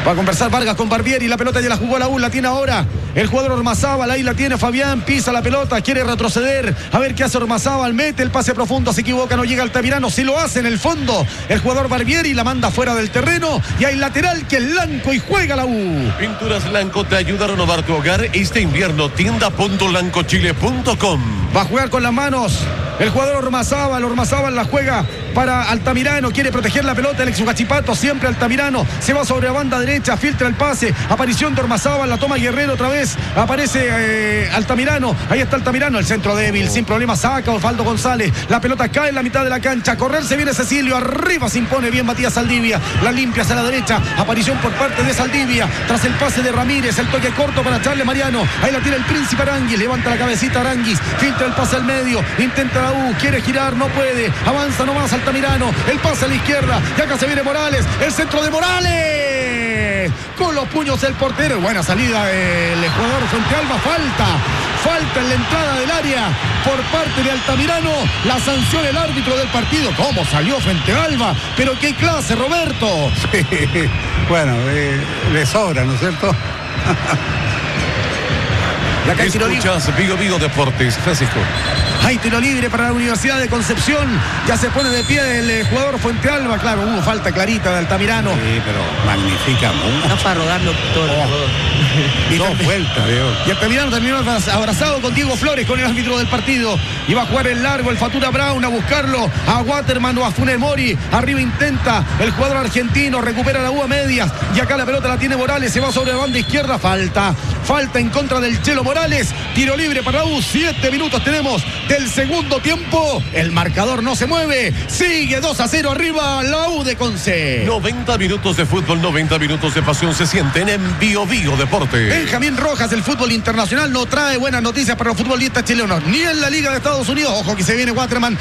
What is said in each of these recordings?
Va a conversar Vargas con Barbieri, la pelota ya la jugó la U, la tiene ahora el jugador Ormazábal, ahí la tiene Fabián, pisa la pelota, quiere retroceder, a ver qué hace Ormazábal, mete el pase profundo, se equivoca, no llega Altamirano, si lo hace en el fondo, el jugador Barbieri la manda fuera del terreno, y hay lateral que es Lanco y juega la U. Pinturas Lanco te ayuda a renovar tu hogar este invierno, tienda.lancochile.com. Va a jugar con las manos el jugador Ormazábal la juega para Altamirano, quiere proteger la pelota, el exugachipato, siempre Altamirano, se va sobre la banda derecha, filtra el pase, aparición de Ormazábal, la toma Guerrero otra vez, aparece Altamirano, ahí está Altamirano, el centro débil, sin problema, saca Osvaldo González, la pelota cae en la mitad de la cancha, a correr se viene Cecilio, arriba se impone bien Matías Saldivia, la limpia hacia la derecha, aparición por parte de Saldivia, tras el pase de Ramírez, el toque corto para Charles Mariano, ahí la tiene el príncipe Aranguis, levanta la cabecita Aranguis, filtra el pase al medio, intenta la U, quiere girar, no puede, avanza nomás Altamirano, el pase a la izquierda, y acá se viene Morales, el centro de Morales, con los puños el portero, buena salida del jugador Fuentealba, falta en la entrada del área por parte de Altamirano, la sanción el árbitro del partido, cómo salió Fuentealba, pero qué clase Roberto. Sí, bueno, le sobra, ¿no es cierto? La calle Escuchas Vigo Deportes, Francisco. Hay tiro libre para la Universidad de Concepción. Ya se pone de pie el jugador Fuentealba. Claro, hubo falta clarita de Altamirano. Sí, pero magnífica. No para rodarlo todo. Y dos vueltas, Dios. Y Altamirano terminó abrazado con Diego Flores, con el árbitro del partido. Iba a jugar el largo, el Fatura Brown, a buscarlo a Waterman o a Funes Mori. Arriba intenta el jugador argentino, recupera la U a medias. Y acá la pelota la tiene Morales, se va sobre la banda izquierda. Falta en contra del Chelo Morales. Tiro libre para la U. 7 minutos tenemos del segundo tiempo. El marcador no se mueve. Sigue 2-0 arriba la U de Conce. 90 minutos de fútbol, 90 minutos de pasión se sienten en Vigo Deporte. Benjamín Rojas, el fútbol internacional, no trae buenas noticias para los futbolistas chilenos, ni en la Liga de Estados Unidos. Ojo que se viene Waterman,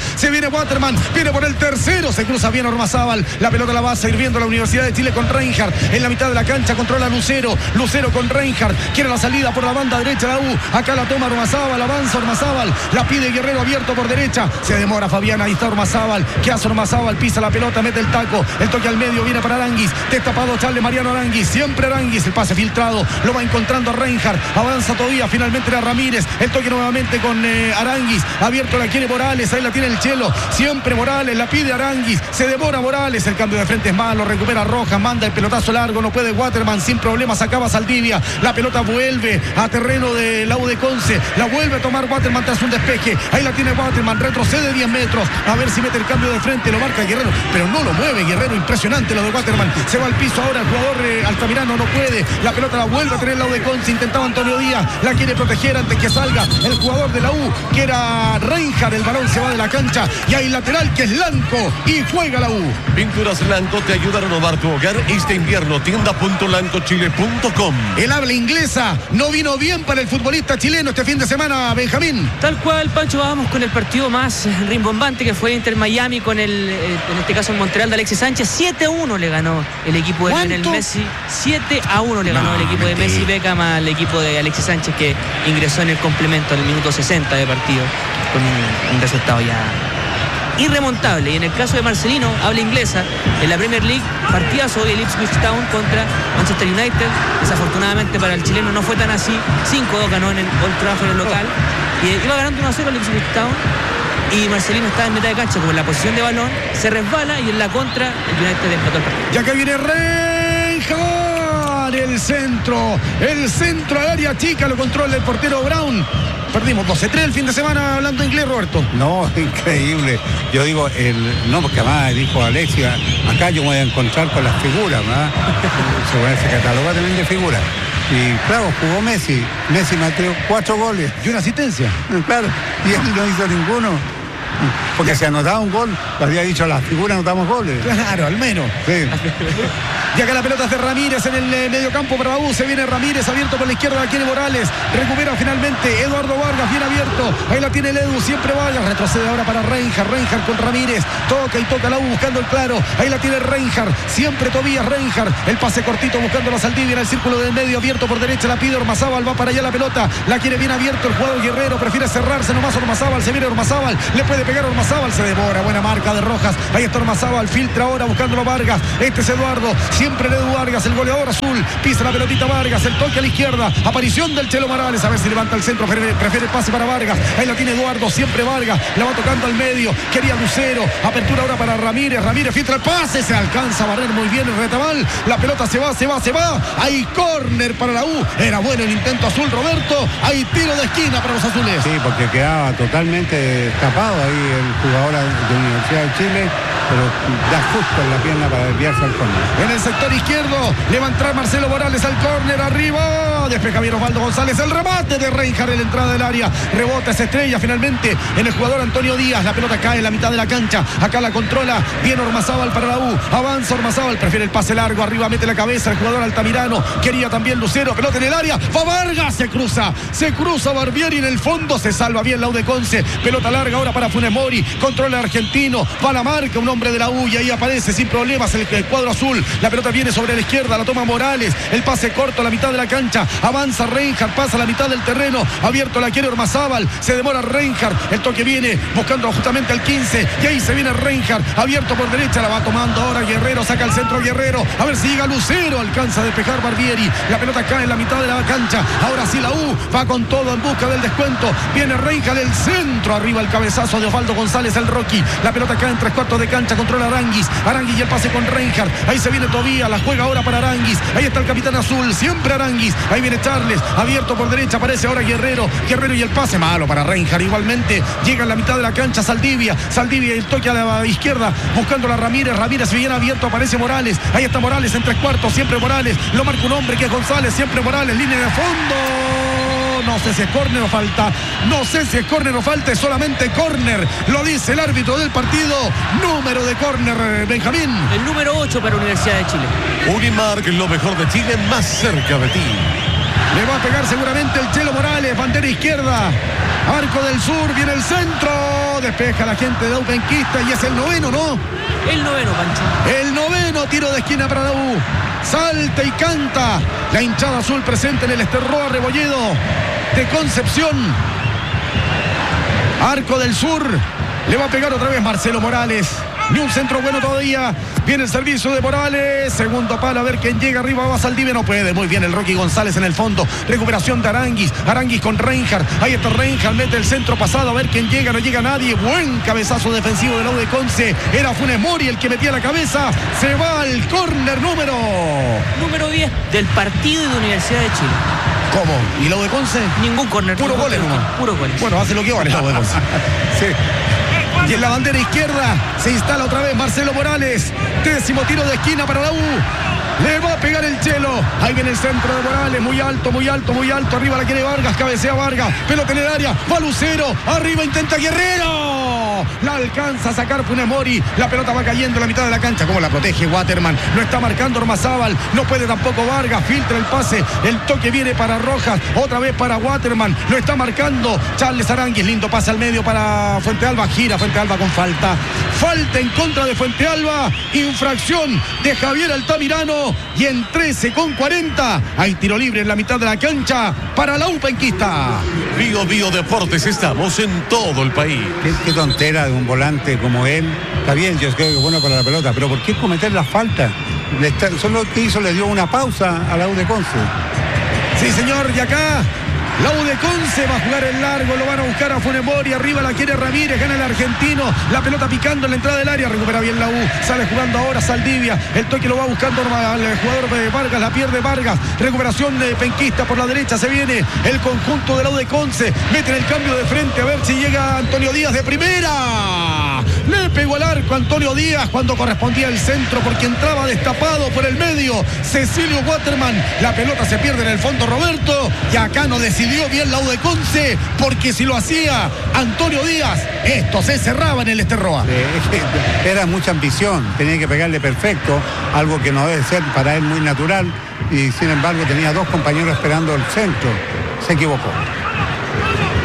viene por el tercero, se cruza bien Ormazábal, la pelota la va sirviendo la Universidad de Chile con Reinhardt, en la mitad de la cancha controla Lucero con Reinhardt, quiere la salida por la banda derecha la U, acá la toma Ormazábal, avanza Ormazábal, la pide Guerrero abierto por derecha, se demora Fabián, ahí está Ormazábal, ¿qué hace Ormazábal? Pisa la pelota, mete el taco, el toque al medio, viene para Aranguis, destapado Charles Mariano Aranguis, siempre Aranguis, el pase filtrado, lo va encontrando a Reinhardt, avanza todavía, finalmente era Ramírez, el toque nuevamente con Aranguis, abierto la quiere Morales, ahí la tiene el Chelo, siempre Morales, la pide Aranguis, se demora Morales, el cambio de frente es malo, recupera Rojas, manda el pelotazo largo, no puede Waterman, sin problemas, acaba Saldivia, la pelota vuelve a terreno de la U de Conce, la vuelve a tomar Waterman tras un despeje, ahí la tiene Waterman, retrocede 10 metros, a ver si mete el cambio de frente, lo marca Guerrero, pero no lo mueve Guerrero, impresionante lo de Waterman, se va al piso ahora el jugador Altamirano, no puede, la pelota la vuelve a tener la U de Conce, intentaba Antonio Díaz, la quiere proteger antes que salga el jugador de la U, que era Reinhardt, el balón se va de la cancha, y hay lateral que es Lanco, y juega la U. Pinturas Lanco te ayuda a renovar tu hogar este invierno, tienda.lancochile.com. El habla inglesa no vino bien para el futbolista chileno este fin de semana, Benjamín. Tal cual, Pancho, vamos con el partido más rimbombante que fue Inter Miami con en este caso en Montreal de Alexis Sánchez. 7-1 le ganó el equipo de Lionel Messi. 7-1 le ganó el equipo de Messi Beckham al equipo de Alexis Sánchez, que ingresó en el complemento en el minuto 60 de partido con un resultado ya irremontable. Y en el caso de Marcelino, habla inglesa, en la Premier League, partidazo hoy el Ipswich Town contra Manchester United. Desafortunadamente para el chileno no fue tan así. 5-2 ganó en el Old Trafford, el local, y iba ganando 1-0 el Ipswich Town, y Marcelino estaba en mitad de cancha, como en la posición de balón, se resbala, y en la contra el United empató el partido. Ya que viene Reinhardt, el centro al área chica, lo controla el portero Brown. Perdimos 12-3 el fin de semana hablando inglés, Roberto. No, increíble. Yo digo, porque además dijo Alexia, acá yo me voy a encontrar con las figuras, ¿verdad? Se cataloga también de figuras. Y claro, jugó Messi. Messi metió 4 goles. Y una asistencia. Claro, y él no hizo ninguno. Porque si anotaba un gol, lo había dicho, las figuras anotamos goles. Claro, al menos. Sí. Y acá la pelota es de Ramírez en el mediocampo para U. Se viene Ramírez abierto por la izquierda, la quiere Morales. Recupera finalmente Eduardo Vargas, bien abierto. Ahí la tiene el Edu, siempre Vargas. Retrocede ahora para Reinhardt con Ramírez. Toca y toca la U buscando el claro. Ahí la tiene Reinhardt, siempre Tobías Reinhardt. El pase cortito buscando la Saldivia en el círculo del medio, abierto por derecha. La pide Ormazábal, va para allá la pelota. La quiere bien abierto el jugador Guerrero. Prefiere cerrarse nomás Ormazábal. Se viene Ormazábal, le puede pegar Ormazábal. Se demora, buena marca de Rojas. Ahí está Ormazábal, filtra ahora buscándolo Vargas. Este es Eduardo. siempre el Edu Vargas, el goleador azul, pisa la pelotita Vargas, el toque a la izquierda, aparición del Chelo Morales, a ver si levanta el centro, prefiere el pase para Vargas, ahí la tiene Eduardo, siempre Vargas, la va tocando al medio, quería Lucero, apertura ahora para Ramírez filtra el pase, se alcanza a barrer muy bien el Retamal, la pelota se va, hay córner para la U, era bueno el intento azul, Roberto, hay tiro de esquina para los azules. Sí, porque quedaba totalmente tapado ahí el jugador de Universidad de Chile, pero da justo en la pierna para desviarse al córner. En el sector izquierdo le va a entrar Marcelo Morales al córner, arriba, despeja bien Osvaldo González, el remate de Reinhardt en la entrada del área, rebota, se estrella finalmente en el jugador Antonio Díaz, la pelota cae en la mitad de la cancha, acá la controla bien Ormazábal para la U, avanza Ormazábal, prefiere el pase largo, arriba mete la cabeza el jugador Altamirano, quería también Lucero, pelota en el área, va Vargas, se cruza Barbieri en el fondo, se salva bien la U de Conce, pelota larga ahora para Funes Mori, controla el argentino, va la marca, un hombre de la U y ahí aparece sin problemas el cuadro azul, la pelota viene sobre la izquierda, la toma Morales, el pase corto a la mitad de la cancha, avanza Reinhardt, pasa a la mitad del terreno, abierto la quiere Ormazábal, se demora Reinhardt, el toque viene buscando justamente al 15 y ahí se viene Reinhardt, abierto por derecha, la va tomando ahora Guerrero, saca el centro Guerrero, a ver si llega Lucero, alcanza a despejar Barbieri, la pelota cae en la mitad de la cancha, ahora sí la U va con todo en busca del descuento, viene Reinhardt, el centro, arriba el cabezazo de Osvaldo González, el Rocky, la pelota cae en 3/4 de cancha, controla Aranguis y el pase con Reinhardt, ahí se viene Tobías, la juega ahora para Aranguis, ahí está el capitán azul, siempre Aranguis, ahí viene Charles, abierto por derecha, aparece ahora Guerrero y el pase malo para Reinhardt, igualmente llega en la mitad de la cancha Saldivia y el toque a la izquierda, buscando a Ramírez se viene abierto, aparece Morales, ahí está Morales en 3/4, siempre Morales, lo marca un hombre que es González, siempre Morales, línea de fondo, no sé si es córner o falta, es solamente córner, lo dice el árbitro del partido, número de córner, Benjamín. El número 8 para Universidad de Chile. Unimark, lo mejor de Chile, más cerca de ti. Le va a pegar seguramente el Chelo Morales, bandera izquierda, arco del sur, viene el centro, despeja la gente de Aupenquista y es el noveno, ¿no? El noveno, Pancho. El noveno tiro de esquina para la U. Salta y canta la hinchada azul presente en el Esterroa Rebolledo de Concepción. Arco del sur, le va a pegar otra vez Marcelo Morales. Ni un centro bueno todavía. Viene el servicio de Morales. Segundo palo, a ver quién llega arriba. Va Saldivia, no puede. Muy bien el Rocky González en el fondo. Recuperación de Aranguis con Reinhardt. Ahí está Reinhardt, mete el centro pasado. A ver quién llega, no llega nadie. Buen cabezazo defensivo del lado de Conce. Era Funes Mori el que metía la cabeza. Se va al córner número 10 del partido de Universidad de Chile. ¿Cómo? ¿Y lo de Conce? Ningún córner. Puro goles nomás. Puro goles. Bueno, hace lo que vale lo de Conce. Sí. Y en la bandera izquierda se instala otra vez Marcelo Morales. 10º tiro de esquina para la U. Le va a pegar el Chelo. Ahí viene el centro de Morales. Muy alto. Arriba la quiere Vargas. Cabecea Vargas. Pelota en el área. Va Lucero. Arriba intenta Guerrero. La alcanza a sacar Funes Mori. La pelota va cayendo en la mitad de la cancha. ¿Cómo la protege Waterman? Lo está marcando Ormazábal. No puede tampoco Vargas. Filtra el pase. El toque viene para Rojas. Otra vez para Waterman. Lo está marcando Charles Aranguis. Lindo pase al medio para Fuentealba. Gira Fuentealba con falta. Falta en contra de Fuentealba. Infracción de Javier Altamirano. Y en 13:40 hay tiro libre en la mitad de la cancha para la Aupenquista. Bio Deportes, estamos en todo el país. Qué tontera de un volante como él. Está bien, yo creo que es bueno para la pelota, pero ¿por qué cometer la falta? Solo que hizo, le dio una pausa a la U de Conce. Sí, señor, y acá la U de Conce va a jugar el largo, lo van a buscar a Funes Mori, arriba la quiere Ramírez, gana el argentino, la pelota picando en la entrada del área, recupera bien la U, sale jugando ahora Saldivia, el toque lo va buscando el jugador de Vargas, la pierde Vargas, recuperación de Penquista por la derecha, se viene el conjunto de la U de Conce, meten el cambio de frente, a ver si llega Antonio Díaz de primera, le pegó al arco Antonio Díaz cuando correspondía el centro porque entraba destapado por el medio, Cecilio Waterman, la pelota se pierde en el fondo Roberto, y acá no decidió bien la U de Conce, porque si lo hacía Antonio Díaz, esto se cerraba en el Esterroa. Era mucha ambición, tenía que pegarle perfecto, algo que no debe ser para él muy natural, y sin embargo tenía dos compañeros esperando el centro, se equivocó.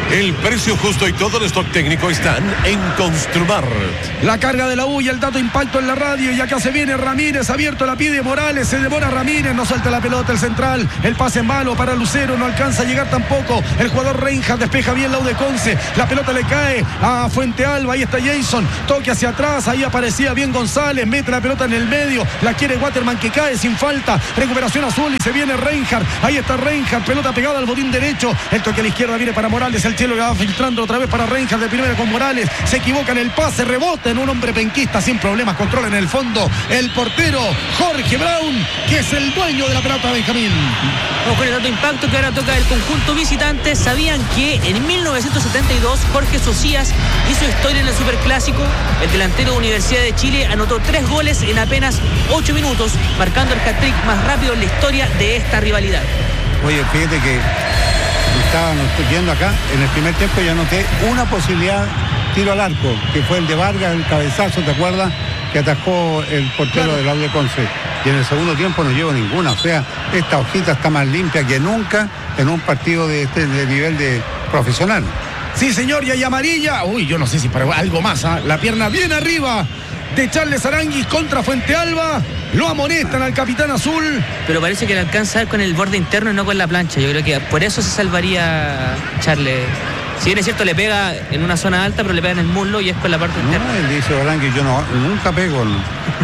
El precio justo y todo el stock técnico están en Construmart. La carga de la U y el dato impacto en la radio. Y acá se viene Ramírez, abierto, la pide Morales. Se demora Ramírez, no suelta la pelota el central. El pase malo para Lucero, no alcanza a llegar tampoco. El jugador Reinhardt despeja bien la U de Conce. La pelota le cae a Fuente Alba. Ahí está Jason, toque hacia atrás. Ahí aparecía bien González, mete la pelota en el medio. La quiere Waterman, que cae sin falta. Recuperación azul y se viene Reinhardt. Ahí está Reinhardt, pelota pegada al botín derecho. El toque a la izquierda viene para Morales. El Chelo le va filtrando otra vez para Reinhardt de primera con Morales. Se equivoca en el pase, rebota en un hombre penquista sin problemas. Controla en el fondo el portero Jorge Brown, que es el dueño de la pelota, Benjamín. Vamos con el dato impacto que ahora toca el conjunto visitante. ¿Sabían que en 1972 Jorge Socias hizo historia en el Superclásico? El delantero de Universidad de Chile anotó 3 goles en apenas 8 minutos, marcando el hat-trick más rápido en la historia de esta rivalidad. Oye, fíjate que estábamos viendo acá, en el primer tiempo ya anoté una posibilidad, tiro al arco, que fue el de Vargas, el cabezazo, ¿te acuerdas? Que atajó el portero del Aude Conce. Y en el segundo tiempo no llevo ninguna. O sea, esta hojita está más limpia que nunca en un partido de este nivel de profesional. Sí, señor, y hay amarilla. Uy, yo no sé si para algo más, ¿eh? La pierna bien arriba de Charles Aranguis contra Fuente Alba. Lo amonestan al capitán azul. Pero parece que le alcanza a dar con el borde interno y no con la plancha. Yo creo que por eso se salvaría Charles. Si bien es cierto, le pega en una zona alta, pero le pega en el muslo y es con la parte interna. Él dice Aranguis, yo nunca pego. No.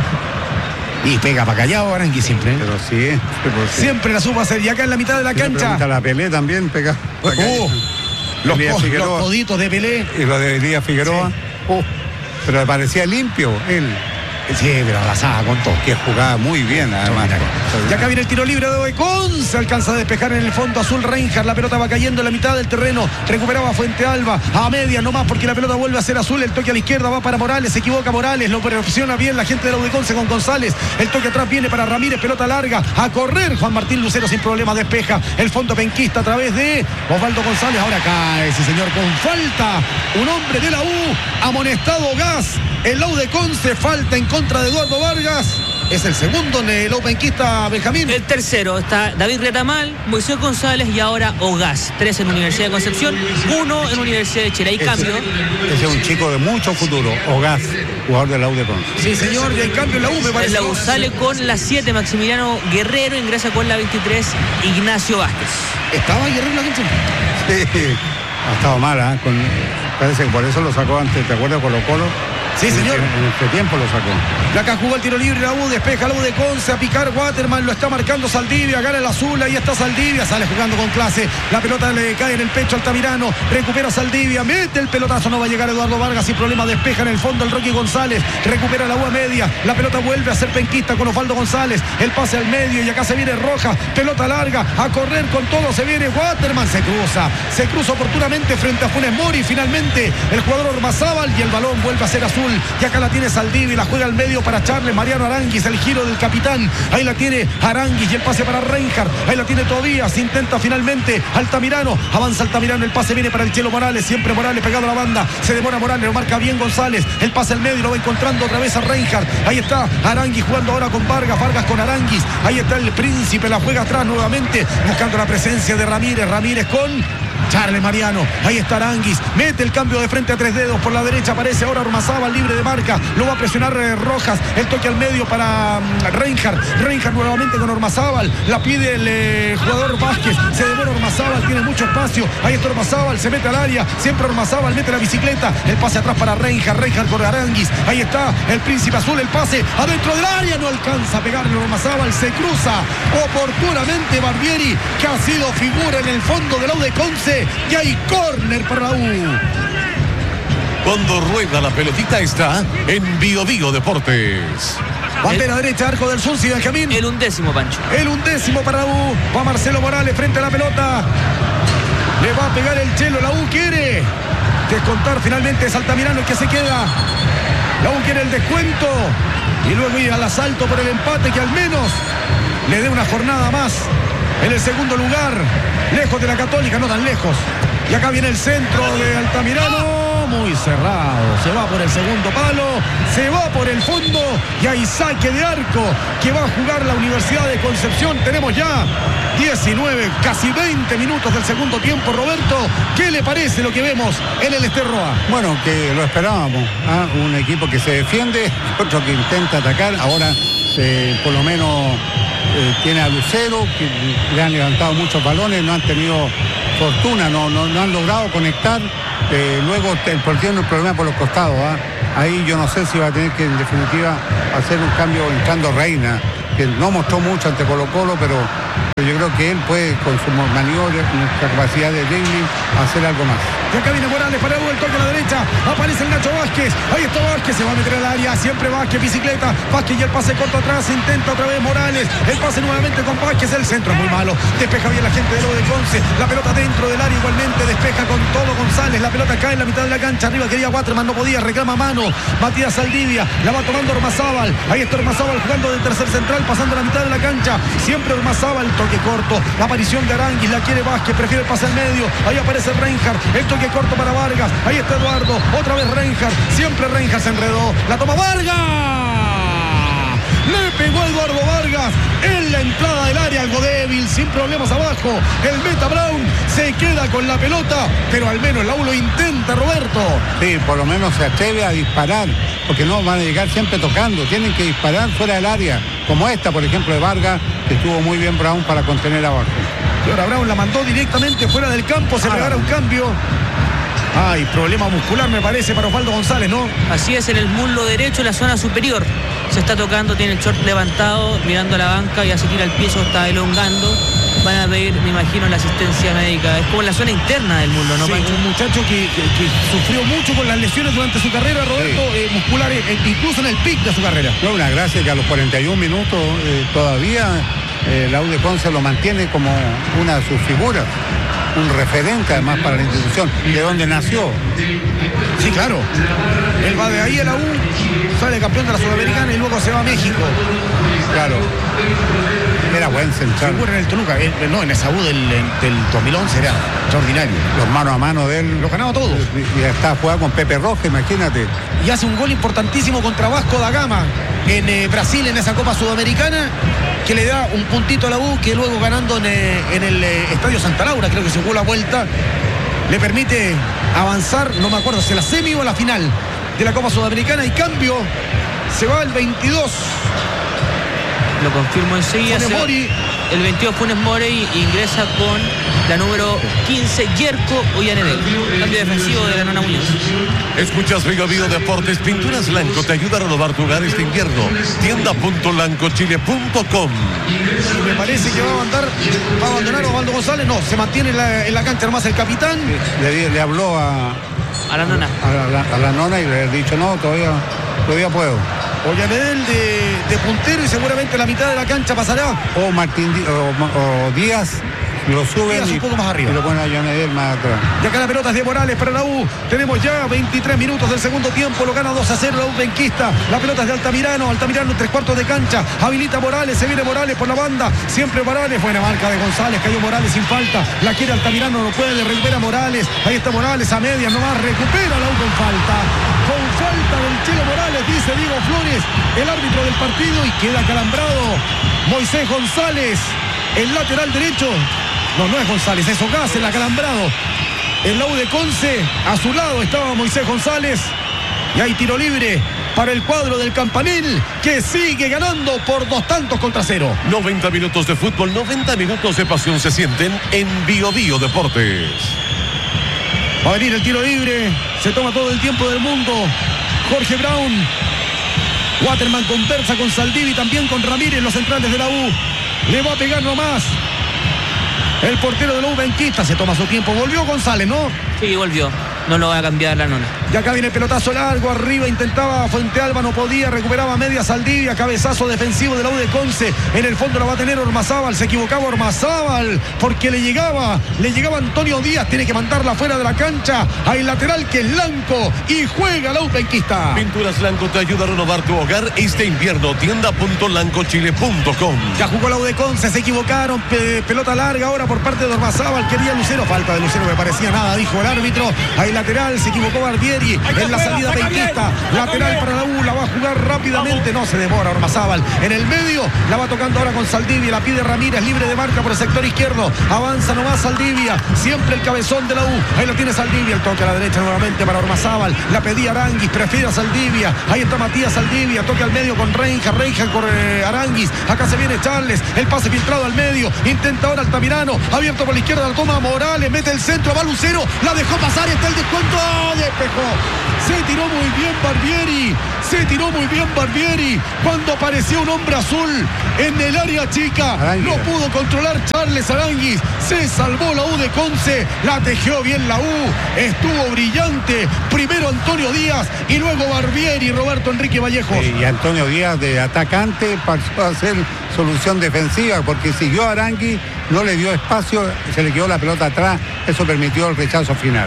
Y pega para callado Aranguis siempre. Pero sí, siempre la supo hacer. Y acá en la mitad de la cancha. La Pelé también pega. Los coditos de Pelé. Y lo de Elías Figueroa. Sí. Pero le parecía limpio él. Sí, pero abrazaba con todo. Que jugaba muy bien, además. Y acá viene el tiro libre de Conce. Alcanza a despejar en el fondo azul Reinhardt. La pelota va cayendo en la mitad del terreno. Recuperaba Fuente Alba. A media nomás porque la pelota vuelve a ser azul. El toque a la izquierda va para Morales. Se equivoca Morales. Lo presiona bien la gente de la U de Conce con González. El toque atrás viene para Ramírez. Pelota larga. A correr. Juan Martín Lucero sin problema despeja. El fondo penquista a través de Osvaldo González. Ahora cae, sí señor, con falta. Un hombre de la U. Amonestado Gas. El U de Conce, falta en contra de Eduardo Vargas. Es el segundo en el penquista, Benjamín. El tercero está David Retamal, Moisés González y ahora Ogas. 3 en Universidad de Concepción, 1 en Universidad de Chile. Hay cambio. Ese es un chico de mucho futuro, Ogas, jugador de la U de Conce. Sí, señor, y hay cambio en la U, me parece. La U sale con la 7, Maximiliano Guerrero, ingresa con la 23, Ignacio Vázquez. ¿Estaba Guerrero en la cancha? Sí, ha estado mala, parece que por eso lo sacó antes, ¿te acuerdas? Colo-Colo. Sí, señor. En este tiempo lo sacó. Y acá jugó el tiro libre la U, despeja la U de Conce, a picar Waterman, lo está marcando Saldivia, gana el azul, ahí está Saldivia, sale jugando con clase, la pelota le cae en el pecho al Altamirano, recupera Saldivia, mete el pelotazo, no va a llegar Eduardo Vargas sin problema, despeja en el fondo el Rocky González, recupera la U a media, la pelota vuelve a ser penquista con Osvaldo González, el pase al medio y acá se viene Roja, pelota larga, a correr con todo, se viene Waterman, se cruza oportunamente frente a Funes Mori, finalmente el jugador Ormazábal y el balón vuelve a ser azul. Y acá la tiene Saldivia, la juega al medio para Charles Mariano Aranguis, el giro del capitán, ahí la tiene Aranguis y el pase para Reinhardt, ahí la tiene Tobías, intenta finalmente Altamirano, avanza Altamirano, el pase viene para el Chelo Morales, siempre Morales pegado a la banda, se demora Morales, lo marca bien González, el pase al medio, lo va encontrando otra vez a Reinhardt, ahí está Aranguis jugando ahora con Vargas, Vargas con Aranguis, ahí está el Príncipe, la juega atrás nuevamente, buscando la presencia de Ramírez, Ramírez con Charles Mariano, ahí está Aranguis, mete el cambio de frente a 3 dedos, por la derecha aparece ahora Ormazábal libre de marca, lo va a presionar Rojas, el toque al medio para Reinhardt nuevamente con Ormazábal, la pide el jugador Vázquez, se demora Ormazábal, tiene mucho espacio, ahí está Ormazábal, se mete al área, siempre Ormazábal mete la bicicleta, el pase atrás para Reinhardt con Aranguis, ahí está el Príncipe Azul, el pase adentro del área, no alcanza a pegarle Ormazábal, se cruza oportunamente Barbieri, que ha sido figura en el fondo del U de Conce. Y hay córner para la U. Cuando rueda la pelotita está en Bio Bio Deportes. Bandera derecha, arco del Sur, Benjamín. El 11º, Pancho. El 11º para la U. Va Marcelo Morales frente a la pelota. Le va a pegar el Chelo. La U quiere descontar finalmente. Es Altamirano el que se queda. La U quiere el descuento. Y luego ir al asalto por el empate que al menos le dé una jornada más. En el segundo lugar, lejos de la Católica, no tan lejos. Y acá viene el centro de Altamirano. cerrado, muy cerrado. Se va por el segundo palo, se va por el fondo y hay saque de arco que va a jugar la Universidad de Concepción. Tenemos ya 19, casi 20 minutos del segundo tiempo. Roberto, ¿qué le parece lo que vemos en el Esterroa? Bueno, que lo esperábamos, un equipo que se defiende, otro que intenta atacar. Ahora por lo menos tiene a Lucero, que le han levantado muchos balones, no han tenido fortuna, no han logrado conectar. Luego el partido no es problema por los costados. Ahí yo no sé si va a tener que en definitiva hacer un cambio entrando Reina, que no mostró mucho ante Colo-Colo, pero yo creo que él puede, con su maniobra, nuestra capacidad de dribbling, hacer algo más. Y acá viene Morales para el toque a la derecha, aparece el Nacho Vázquez, ahí está Vázquez, se va a meter al área, siempre Vázquez, bicicleta, Vázquez y el pase corto atrás, intenta otra vez Morales, el pase nuevamente con Vázquez, el centro es muy malo, despeja bien la gente de lo de Conce, la pelota dentro del área igualmente, despeja con todo González, la pelota cae en la mitad de la cancha, arriba quería Waterman, no podía, reclama mano, Matías Saldivia, la va tomando Ormazábal, ahí está Ormazábal jugando de tercer central, pasando la mitad de la cancha, siempre Ormazábal, toque corto, la aparición de Aranguis, la quiere Vázquez, prefiere el pase al medio, ahí aparece Reinhardt, el toque corto para Vargas, ahí está Eduardo, otra vez Reinhardt, siempre Reinhardt se enredó, la toma Vargas, le pegó a Eduardo Vargas en la entrada del área, algo débil, sin problemas abajo, el Meta Brown se queda con la pelota, pero al menos la U lo intenta, Roberto. Sí, por lo menos se atreve a disparar, porque no van a llegar siempre tocando, tienen que disparar fuera del área, como esta, por ejemplo, de Vargas, que estuvo muy bien Brown para contener abajo. Y ahora Brown la mandó directamente fuera del campo, se pegará un cambio. Ay, problema muscular me parece para Osvaldo González, ¿no? Así es, en el muslo derecho, en la zona superior. Se está tocando, tiene el short levantado, mirando a la banca, ya se tira el pie, se está elongando. Van a pedir, me imagino, la asistencia médica. Es como en la zona interna del muslo, ¿no, sí, Pancho? un muchacho que sufrió mucho con las lesiones durante su carrera, Roberto, sí. Musculares, incluso en el pic de su carrera. No, una gracia que a los 41 minutos todavía la U de Conce lo mantiene como una de sus figuras. Un referente además para la institución, de donde nació. Sí, claro. Él va de ahí a la U, sale campeón de la Sudamericana y luego se va a México. Claro. Era buen central. Figura en el Toluca, no, en esa U del 2011 era extraordinario. Los mano a mano de él. Lo ganaba todo. Y estaba jugando con Pepe Roja, imagínate. Y hace un gol importantísimo contra Vasco da Gama en Brasil, en esa Copa Sudamericana, que le da un puntito a la U, que luego ganando en el Estadio Santa Laura, creo que se jugó la vuelta, le permite avanzar, no me acuerdo si a la semi o a la final de la Copa Sudamericana, y cambio, se va el 22. Lo confirmo enseguida. El 22 Funes Mori ingresa con la número 15, Yerko Ollanedel. Cambio defensivo de la Nona Muñoz. Escuchas Vigo Deportes, Pinturas Lanco te ayuda a renovar tu hogar este invierno. Tienda.lancochile.com. Me parece que va a abandonar Osvaldo González. No, se mantiene en la cancha nomás el capitán. Le habló a la Nona. A la Nona y le ha dicho, no, todavía puedo. Ollanedel de puntero y seguramente la mitad de la cancha pasará. O o Díaz. Lo suben un poco más arriba. Y lo ponen a Ollanedel más atrás. Y acá la pelota es de Morales para la U. Tenemos ya 23 minutos del segundo tiempo. Lo gana 2-0 la U benquista. La pelota es de Altamirano. Altamirano en 3/4 de cancha. Habilita Morales. Se viene Morales por la banda. Siempre Morales. Buena marca de González. Cayó Morales sin falta. La quiere Altamirano. No puede. Recupera Morales. Ahí está Morales a medias nomás. Recupera la U con falta. Con falta del Chelo Morales, dice Diego Flores, el árbitro del partido, y queda calambrado Moisés González, el lateral derecho. No es González, es Ogaz, el acalambrado. El la U de Conce, a su lado estaba Moisés González. Y hay tiro libre para el cuadro del Campanil, que sigue ganando por 2-0. 90 minutos de fútbol, 90 minutos de pasión se sienten en Vigo Deportes. Va a venir el tiro libre, se toma todo el tiempo del mundo. Jorge Brown. Waterman conversa con Saldivi, también con Ramírez, los centrales de la U. Le va a pegar nomás el portero de la U benquista. Se toma su tiempo. Volvió González, ¿no? Sí, volvió. No lo va a cambiar la Nona. Y acá viene el pelotazo largo, arriba intentaba Fuente Alba, no podía, recuperaba media Saldivia, cabezazo defensivo de la U de Conce, en el fondo la va a tener Ormazábal, se equivocaba Ormazábal, porque le llegaba Antonio Díaz, tiene que mandarla fuera de la cancha, hay lateral que es Lanco, y juega la U benquista. Pinturas Lanco te ayuda a renovar tu hogar este invierno, tienda.lancochile.com. Ya jugó la U de Conce, se equivocaron, pelota larga ahora por parte de Ormazábal, quería Lucero, falta de Lucero, me parecía nada, dijo el árbitro, ahí lateral, se equivocó Barbieri en la salida penquista. Lateral para la U, la va a jugar rápidamente, no se demora Ormazábal. En el medio, la va tocando ahora con Saldivia, la pide Ramírez, libre de marca por el sector izquierdo. Avanza nomás Saldivia, siempre el cabezón de la U. Ahí lo tiene Saldivia, el toque a la derecha nuevamente para Ormazábal. La pedía Aranguis, prefiere a Saldivia. Ahí está Matías Saldivia, toque al medio con Reinhardt con Aranguis. Acá se viene Charles, el pase filtrado al medio. Intenta ahora Altamirano, abierto por la izquierda, la toma Morales, mete el centro, va Lucero, la dejó pasar, está el descuento. Despejó. Se tiró muy bien Barbieri. Cuando apareció un hombre azul en el área chica, Aranguis. No pudo controlar Charles Aranguis. Se salvó la U de Conce. La tejió bien la U. Estuvo brillante. Primero Antonio Díaz y luego Barbieri, Roberto Enrique Vallejo. Y Antonio Díaz de atacante pasó a ser solución defensiva porque siguió a Aranguis, no le dio espacio, se le quedó la pelota atrás. Eso permitió el rechazo final.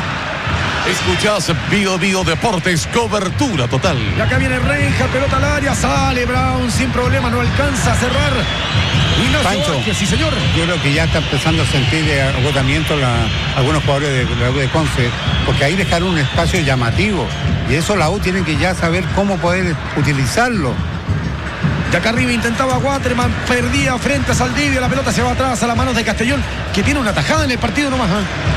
Escuchás Bio Deportes, cobertura total. Y acá viene Reinhardt, pelota al área, sale Brown sin problema, no alcanza a cerrar. Pancho, Vázquez, sí señor. Yo creo que ya está empezando a sentir agotamiento algunos jugadores de la U de Conce, porque ahí dejaron un espacio llamativo y eso la U tiene que ya saber cómo poder utilizarlo. De acá arriba intentaba Waterman, perdía frente a Saldivia, la pelota se va atrás a las manos de Castellón, que tiene una tajada en el partido nomás.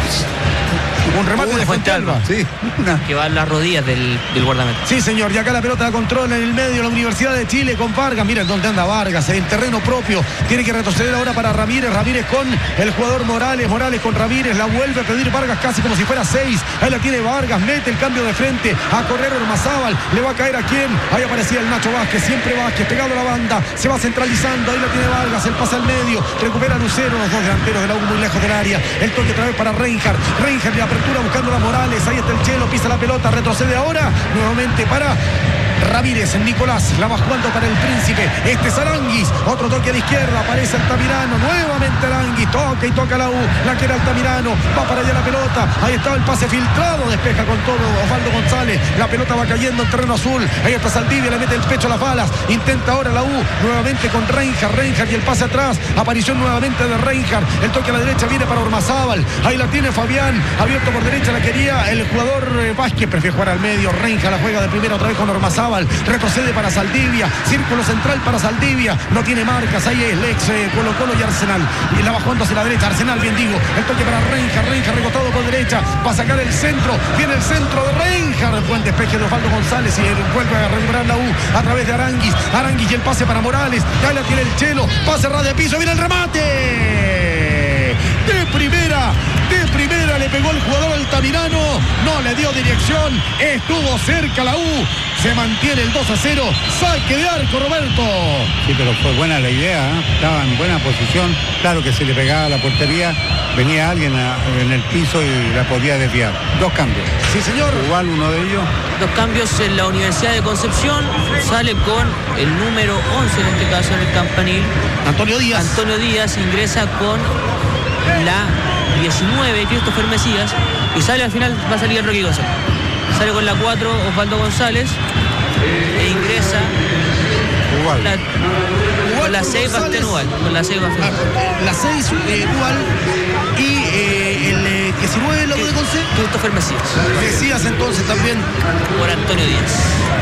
Un remate de Fuentealba. Sí, que va a las rodillas del guardameta. Sí, señor. Y acá la pelota la controla en el medio la Universidad de Chile con Vargas. Miren dónde anda Vargas, en terreno propio. Tiene que retroceder ahora para Ramírez. Ramírez con el jugador Morales. Morales con Ramírez. La vuelve a pedir Vargas casi como si fuera 6. Ahí la tiene Vargas. Mete el cambio de frente. A correr Ormazábal. ¿Le va a caer a quién? Ahí aparecía el Nacho Vázquez. Siempre Vázquez pegado a la banda. Se va centralizando. Ahí la tiene Vargas. El pase al medio. Recupera Lucero. Los dos delanteros de la U muy lejos del área. El toque otra vez para Reinhardt. Reinhardt de apertura buscando la Morales. Ahí está el Chelo, pisa la pelota, retrocede ahora, nuevamente para Ramírez, Nicolás, la va jugando para el Príncipe, este es Aranguis, otro toque a la izquierda, aparece Altamirano, nuevamente Aranguis, toca y toca la U, la quiere Altamirano, va para allá la pelota, ahí está el pase filtrado, despeja con todo Osvaldo González, la pelota va cayendo en terreno azul, ahí está Saldivia, le mete el pecho a las balas, intenta ahora la U, nuevamente con Reinhardt y el pase atrás, aparición nuevamente de Reinhardt, el toque a la derecha viene para Ormazábal, ahí la tiene Fabián, abierto por derecha, la quería el jugador Vázquez, prefiere jugar al medio, Reinhardt la juega de primera otra vez con Ormazábal, retrocede para Saldivia, círculo central para Saldivia, no tiene marcas, ahí es Lex, Colo Colo y Arsenal, y la va jugando hacia la derecha, Arsenal bien digo, el toque para Reinhardt recostado por derecha, va a sacar el centro, viene el centro de Reinhardt, buen despeje de Osvaldo González y vuelve a recuperar la U a través de Aranguis y el pase para Morales, ahí la tiene el Chelo, pase ras de piso, viene el remate de primera le pegó el jugador Altamirano, no le dio dirección, estuvo cerca la U, se mantiene el 2-0, saque de arco Roberto. Sí, pero fue buena la idea, ¿eh? Estaba en buena posición, claro que se le pegaba a la portería, venía alguien en el piso y la podía desviar. Dos cambios. Sí, señor. Igual uno de ellos. Dos cambios en la Universidad de Concepción, sale con el número 11 en este caso en el campanil. Antonio Díaz ingresa con la 19, Christopher Mesías, y sale al final, va a salir el Rocky González. Sale con la 4, Osvaldo González, e ingresa con la 6, Bastián Ubal. Con la 6, la 6, Ubal, y el 19, lo de Conce. Christopher Mesías entonces también. Por Antonio Díaz.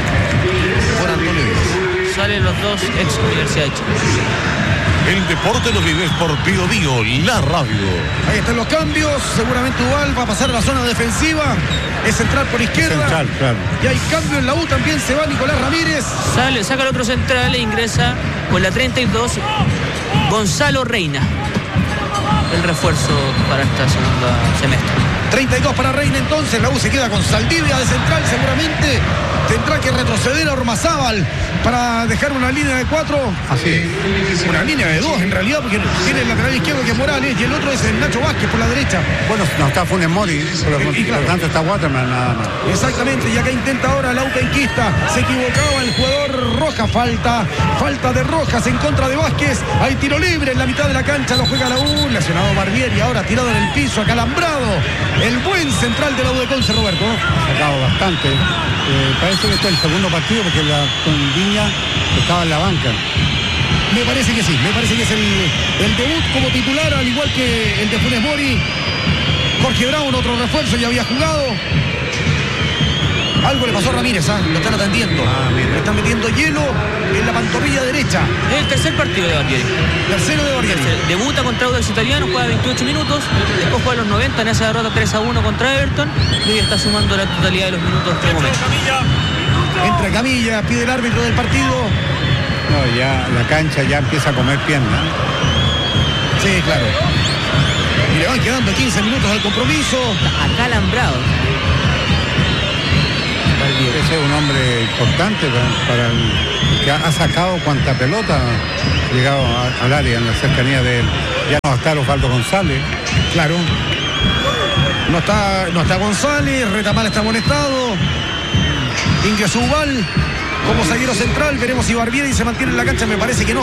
Salen los dos ex Universidad de Chile. El deporte lo vives por Bio, la radio. Ahí están los cambios. Seguramente Ubal va a pasar a la zona defensiva. Es central por izquierda. Central, claro. Y hay cambio en la U. También se va Nicolás Ramírez. Saca el otro central e ingresa con la 32 Gonzalo Reina. El refuerzo para esta segunda semestre. 32 para Reina entonces. La U se queda con Saldivia de central seguramente. Tendrá que retroceder a Ormazábal para dejar una línea de 4. Así. Una línea de 2 en realidad, porque tiene el lateral izquierdo que es Morales y el otro es el Nacho Vázquez por la derecha. Bueno, no está Funes Mori, por lo tanto está Waterman nada más. Exactamente, y acá intenta ahora la U penquista. Se equivocaba el jugador Rojas, falta de Rojas en contra de Vázquez. Hay tiro libre en la mitad de la cancha, lo juega la U. Lesionado Barbieri, ahora tirado en el piso, acalambrado. El buen central de la U de Conce, Roberto. Ha sacado bastante. Parece que este es el segundo partido porque con Viña estaba en la banca. Me parece que sí, me parece que es el debut como titular, al igual que el de Funes Mori. Jorge Brown, otro refuerzo, ya había jugado. Algo le pasó a Ramírez, lo están atendiendo. Le están metiendo hielo en la pantorrilla derecha. Es el tercer partido de Barbieri. Tercero de Barbieri. Debuta contra Audax Italiano, juega 28 minutos, después juega los 90 en esa derrota 3-1 contra Everton y hoy está sumando la totalidad de los minutos de momento. Entra Camilla, pide el árbitro del partido. No, ya la cancha ya empieza a comer pierna. Sí, claro. Y le van quedando 15 minutos al compromiso. Acalambrado. Ese es un hombre importante para el que ha sacado cuanta pelota ha llegado al área en la cercanía de él. Ya no va a estar Osvaldo González. Claro. No está González, Retamal está amonestado. Ingresó Ubal como zaguero central. Veremos si Barbieri se mantiene en la cancha. Me parece que no.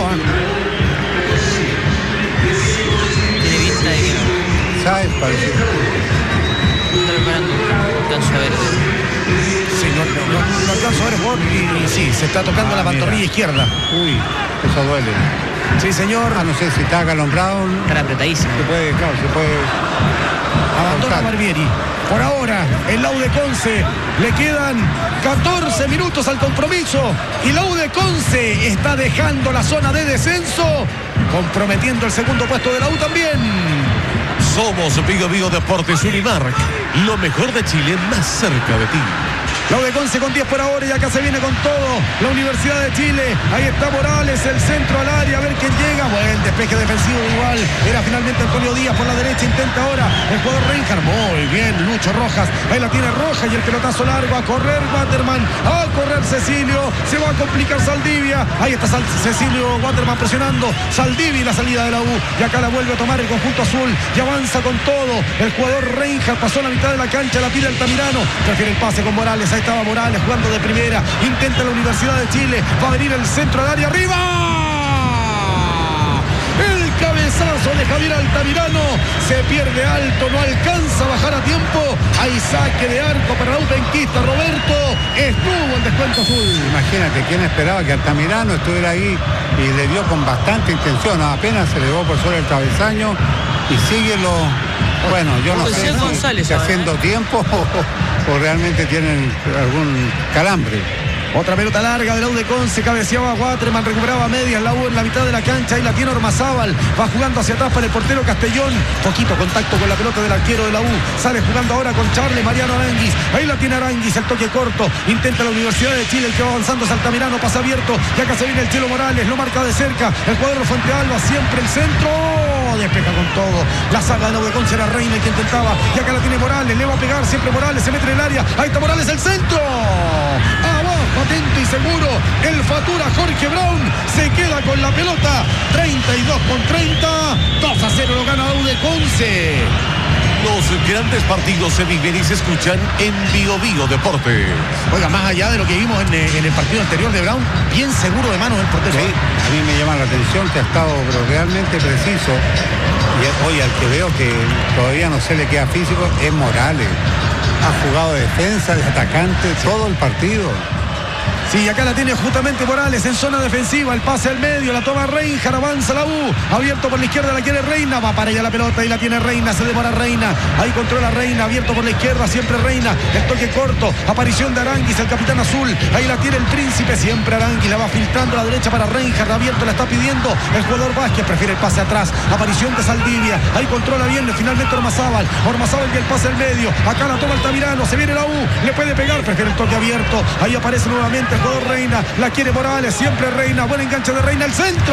Tiene pinta de que no. ¿Sabes? Parece. Está preparando. Alcanzo a ver. Sí, no alcanzo a ver el jugador y sí, se está tocando la pantorrilla izquierda. Uy, eso duele. Sí, señor. No sé si está acalambrado. Está apretadísimo. Se puede. Abandona Barbieri. Por ahora, el Laude Conce le quedan 14 minutos al compromiso y Laude Conce está dejando la zona de descenso, comprometiendo el segundo puesto de la U también. Somos Bio Deportes Unimark, lo mejor de Chile más cerca de ti. Laude Conce con 10 por ahora y acá se viene con todo la Universidad de Chile. Ahí está Morales, el centro al área, a ver quién llega. Buen despeje defensivo igual. Era finalmente Antonio Díaz por la derecha, intenta ahora el jugador Reinhardt. Muy bien, Lucho Rojas. Ahí la tiene Rojas y el pelotazo largo. A correr Waterman, a correr Cecilio. Se va a complicar Saldivia. Ahí está Cecilio Waterman presionando. Saldivia y la salida de la U. Y acá la vuelve a tomar el conjunto azul. Y avanza con todo. El jugador Reinhardt pasó la mitad de la cancha, la pide Altamirano. Prefiere el pase con Morales. Ahí estaba Morales jugando de primera. Intenta la Universidad de Chile. Va a venir el centro al área. ¡Arriba! El cabezazo de Javier Altamirano. Se pierde alto. No alcanza a bajar a tiempo. Hay saque de arco para la Upenquista. Roberto. Estuvo el descuento azul. Imagínate, ¿quién esperaba que Altamirano estuviera ahí y le dio con bastante intención? Apenas se le dio por sobre el cabezaño y sigue lo... Bueno, yo no sé si haciendo tiempo o realmente tienen algún calambre. Otra pelota larga de la U de Conce, cabeceaba Waterman, recuperaba medias, la U en la mitad de la cancha, ahí la tiene Ormazábal, va jugando hacia atrás para el portero Castellón, poquito contacto con la pelota del arquero de la U, sale jugando ahora con Charles Mariano Aranguis, ahí la tiene Aranguis, el toque corto, intenta la Universidad de Chile, el que va avanzando es Altamirano, pasa abierto, y acá se viene el Chelo Morales, lo marca de cerca, el jugador Fuente Alba, siempre el centro, despeja con todo, la saga de la U de Conce era Reina el que intentaba, y acá la tiene Morales, le va a pegar siempre Morales, se mete en el área, ahí está Morales, el centro, atento y seguro, el Fatura Jorge Brown se queda con la pelota, 32-30, 2-0 lo gana la U de Conce. Los grandes partidos se viven y se escuchan en Bio Deportes. Oiga, más allá de lo que vimos en el partido anterior de Brown, bien seguro de manos el portero. Sí, a mí me llama la atención que ha estado realmente preciso. Y hoy al que veo que todavía no se le queda físico es Morales. Ha jugado de defensa, de atacante, todo el partido. Sí, acá la tiene justamente Morales en zona defensiva, el pase al medio, la toma Reinhardt, avanza la U, abierto por la izquierda, la quiere Reina, va para allá la pelota y la tiene Reina, se demora Reina, ahí controla Reina, abierto por la izquierda, siempre Reina, el toque corto, aparición de Aranguis, el capitán azul, ahí la tiene el Príncipe, siempre Aranguis, la va filtrando a la derecha para Reinhardt, abierto, la está pidiendo el jugador Vázquez, prefiere el pase atrás, aparición de Saldivia, ahí controla bien, finalmente Ormazábal y el pase al medio, acá la toma Altamirano, se viene la U, le puede pegar, prefiere el toque abierto, ahí aparece nuevamente el jugador Reina, la quiere Morales, siempre Reina, buen enganche de Reina, el centro,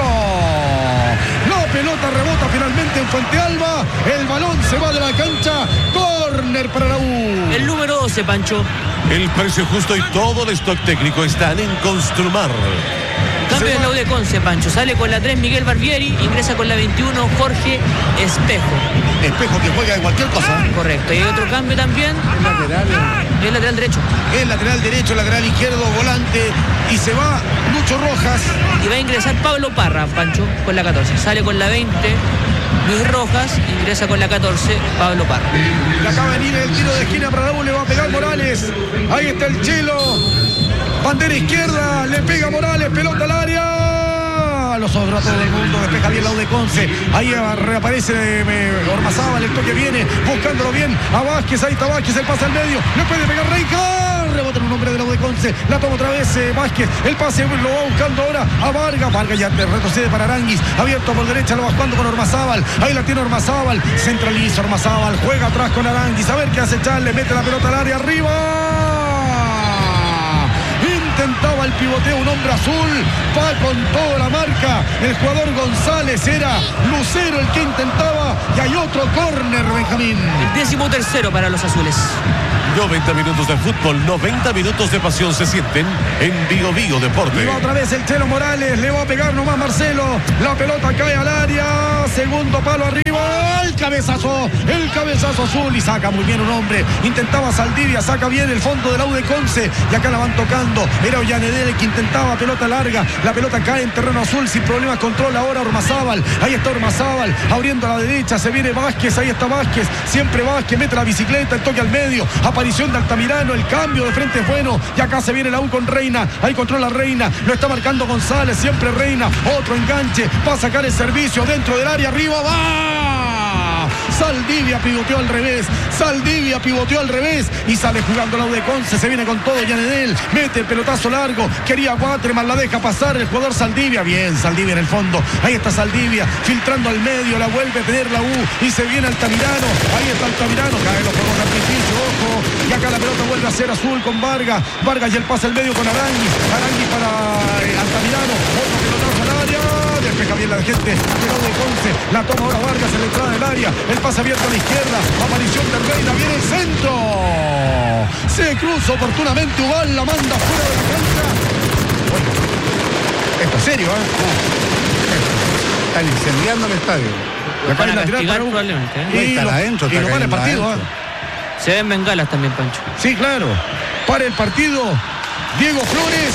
la pelota rebota finalmente en Fuente Alba, el balón se va de la cancha, córner para la U. El número 12, Pancho. El precio justo y todo el stock técnico están en Construmar. Cambio de la U de Conce, Pancho. Sale con la 3 Miguel Barbieri, ingresa con la 21 Jorge Espejo. Espejo que juega de cualquier cosa. Correcto. Y hay otro cambio también. El lateral derecho. El lateral derecho, lateral izquierdo, volante. Y se va Lucho Rojas. Y va a ingresar Pablo Parra, Pancho, con la 14. Sale con la 20 Luis Rojas, ingresa con la 14 Pablo Parra. Le acaba de venir el tiro de esquina para la U, le va a pegar Morales. Ahí está el Chelo. Bandera izquierda, le pega Morales, pelota al área. lo sobra todo el mundo, despeja bien la U de Conce, ahí reaparece Ormazábal, el toque viene, buscándolo bien a Vázquez, ahí está Vázquez, el pase al medio, le puede pegar Reijard, rebota en un hombre de la U de Conce, la toma otra vez Vázquez, el pase lo va buscando ahora a Vargas ya retrocede para Aranguis, abierto por derecha, lo va jugando con Ormazábal, ahí la tiene Ormazábal, centraliza Ormazábal, juega atrás con Aranguis, a ver qué hace Charles, mete la pelota al área, arriba. Intentaba el pivoteo un hombre azul, va con toda la marca, el jugador González, era Lucero el que intentaba, y hay otro córner, Benjamín. El 13º para los azules. 90 minutos de fútbol, 90 minutos de pasión se sienten en Bio Bio Deporte. Y va otra vez el Chelo Morales, le va a pegar nomás Marcelo, la pelota cae al área, segundo palo arriba, el cabezazo azul y saca muy bien un hombre, intentaba Saldivia, saca bien el fondo del U de Conce y acá la van tocando, era Ollanedel el que intentaba, pelota larga, la pelota cae en terreno azul, sin problemas controla ahora Ormazábal, ahí está Ormazábal, abriendo a la derecha, se viene Vázquez, ahí está Vázquez, siempre Vázquez, mete la bicicleta, el toque al medio, aparición de Altamirano, el cambio de frente es bueno, y acá se viene la U con Reina, ahí controla Reina, lo está marcando González, siempre Reina, otro enganche, va a sacar el servicio dentro del área, arriba, va Saldivia pivoteó al revés y sale jugando la U de Conce, se viene con todo Llanedel, mete el pelotazo largo, quería Waterman, la deja pasar el jugador Saldivia, bien Saldivia en el fondo, ahí está Saldivia, filtrando al medio, la vuelve a tener la U y se viene Altamirano, ahí está Altamirano, caen los juegos de artificio, ojo, y acá la pelota vuelve a ser azul con Vargas y el pase al medio con Aranguis para Altamirano, otro pelotazo al área, despeja bien la gente de la U de Conce, la toma ahora Vargas en la entrada del área, el pase abierto a la izquierda, aparición de Reina, viene el centro, se cruza oportunamente Ubal, la manda fuera de la cancha. Bueno, esto es serio, Están incendiando el estadio. Lo van a castigar probablemente, Y lo para el partido, Se ven bengalas también, Pancho. Sí, claro, para el partido Diego Flores.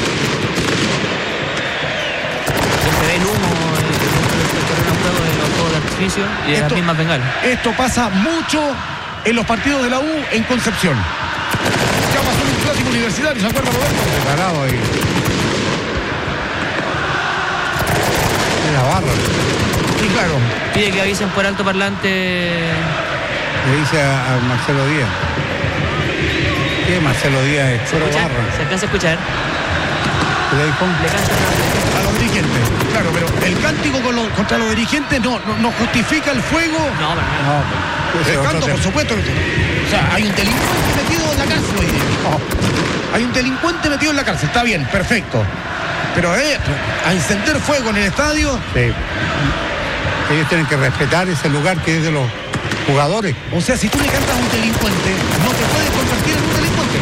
Se ve el humo de los juegos de artificio y de las mismas bengalas. Esto pasa mucho en los partidos de la U en Concepción. Ya pasó en un clásico universitario, ¿se acuerda, Roberto? Preparado ahí. Era bárbaro. Y claro. Pide que avisen por alto parlante. Le dice a Marcelo Díaz. ¿Qué Marcelo Díaz es? ¿Se alcanza a escuchar? ¿Qué le dijo? Le canta A los dirigentes, claro, pero el cántico contra los dirigentes no justifica el fuego. No, pero no. No, El canto, por supuesto. O sea, hay un delincuente metido en la cárcel hoy día. Hay un delincuente metido en la cárcel, está bien, perfecto. Pero a encender fuego en el estadio. Sí. Ellos tienen que respetar ese lugar que es de los jugadores. O sea, si tú le cantas a un delincuente, no te puedes convertir en un delincuente.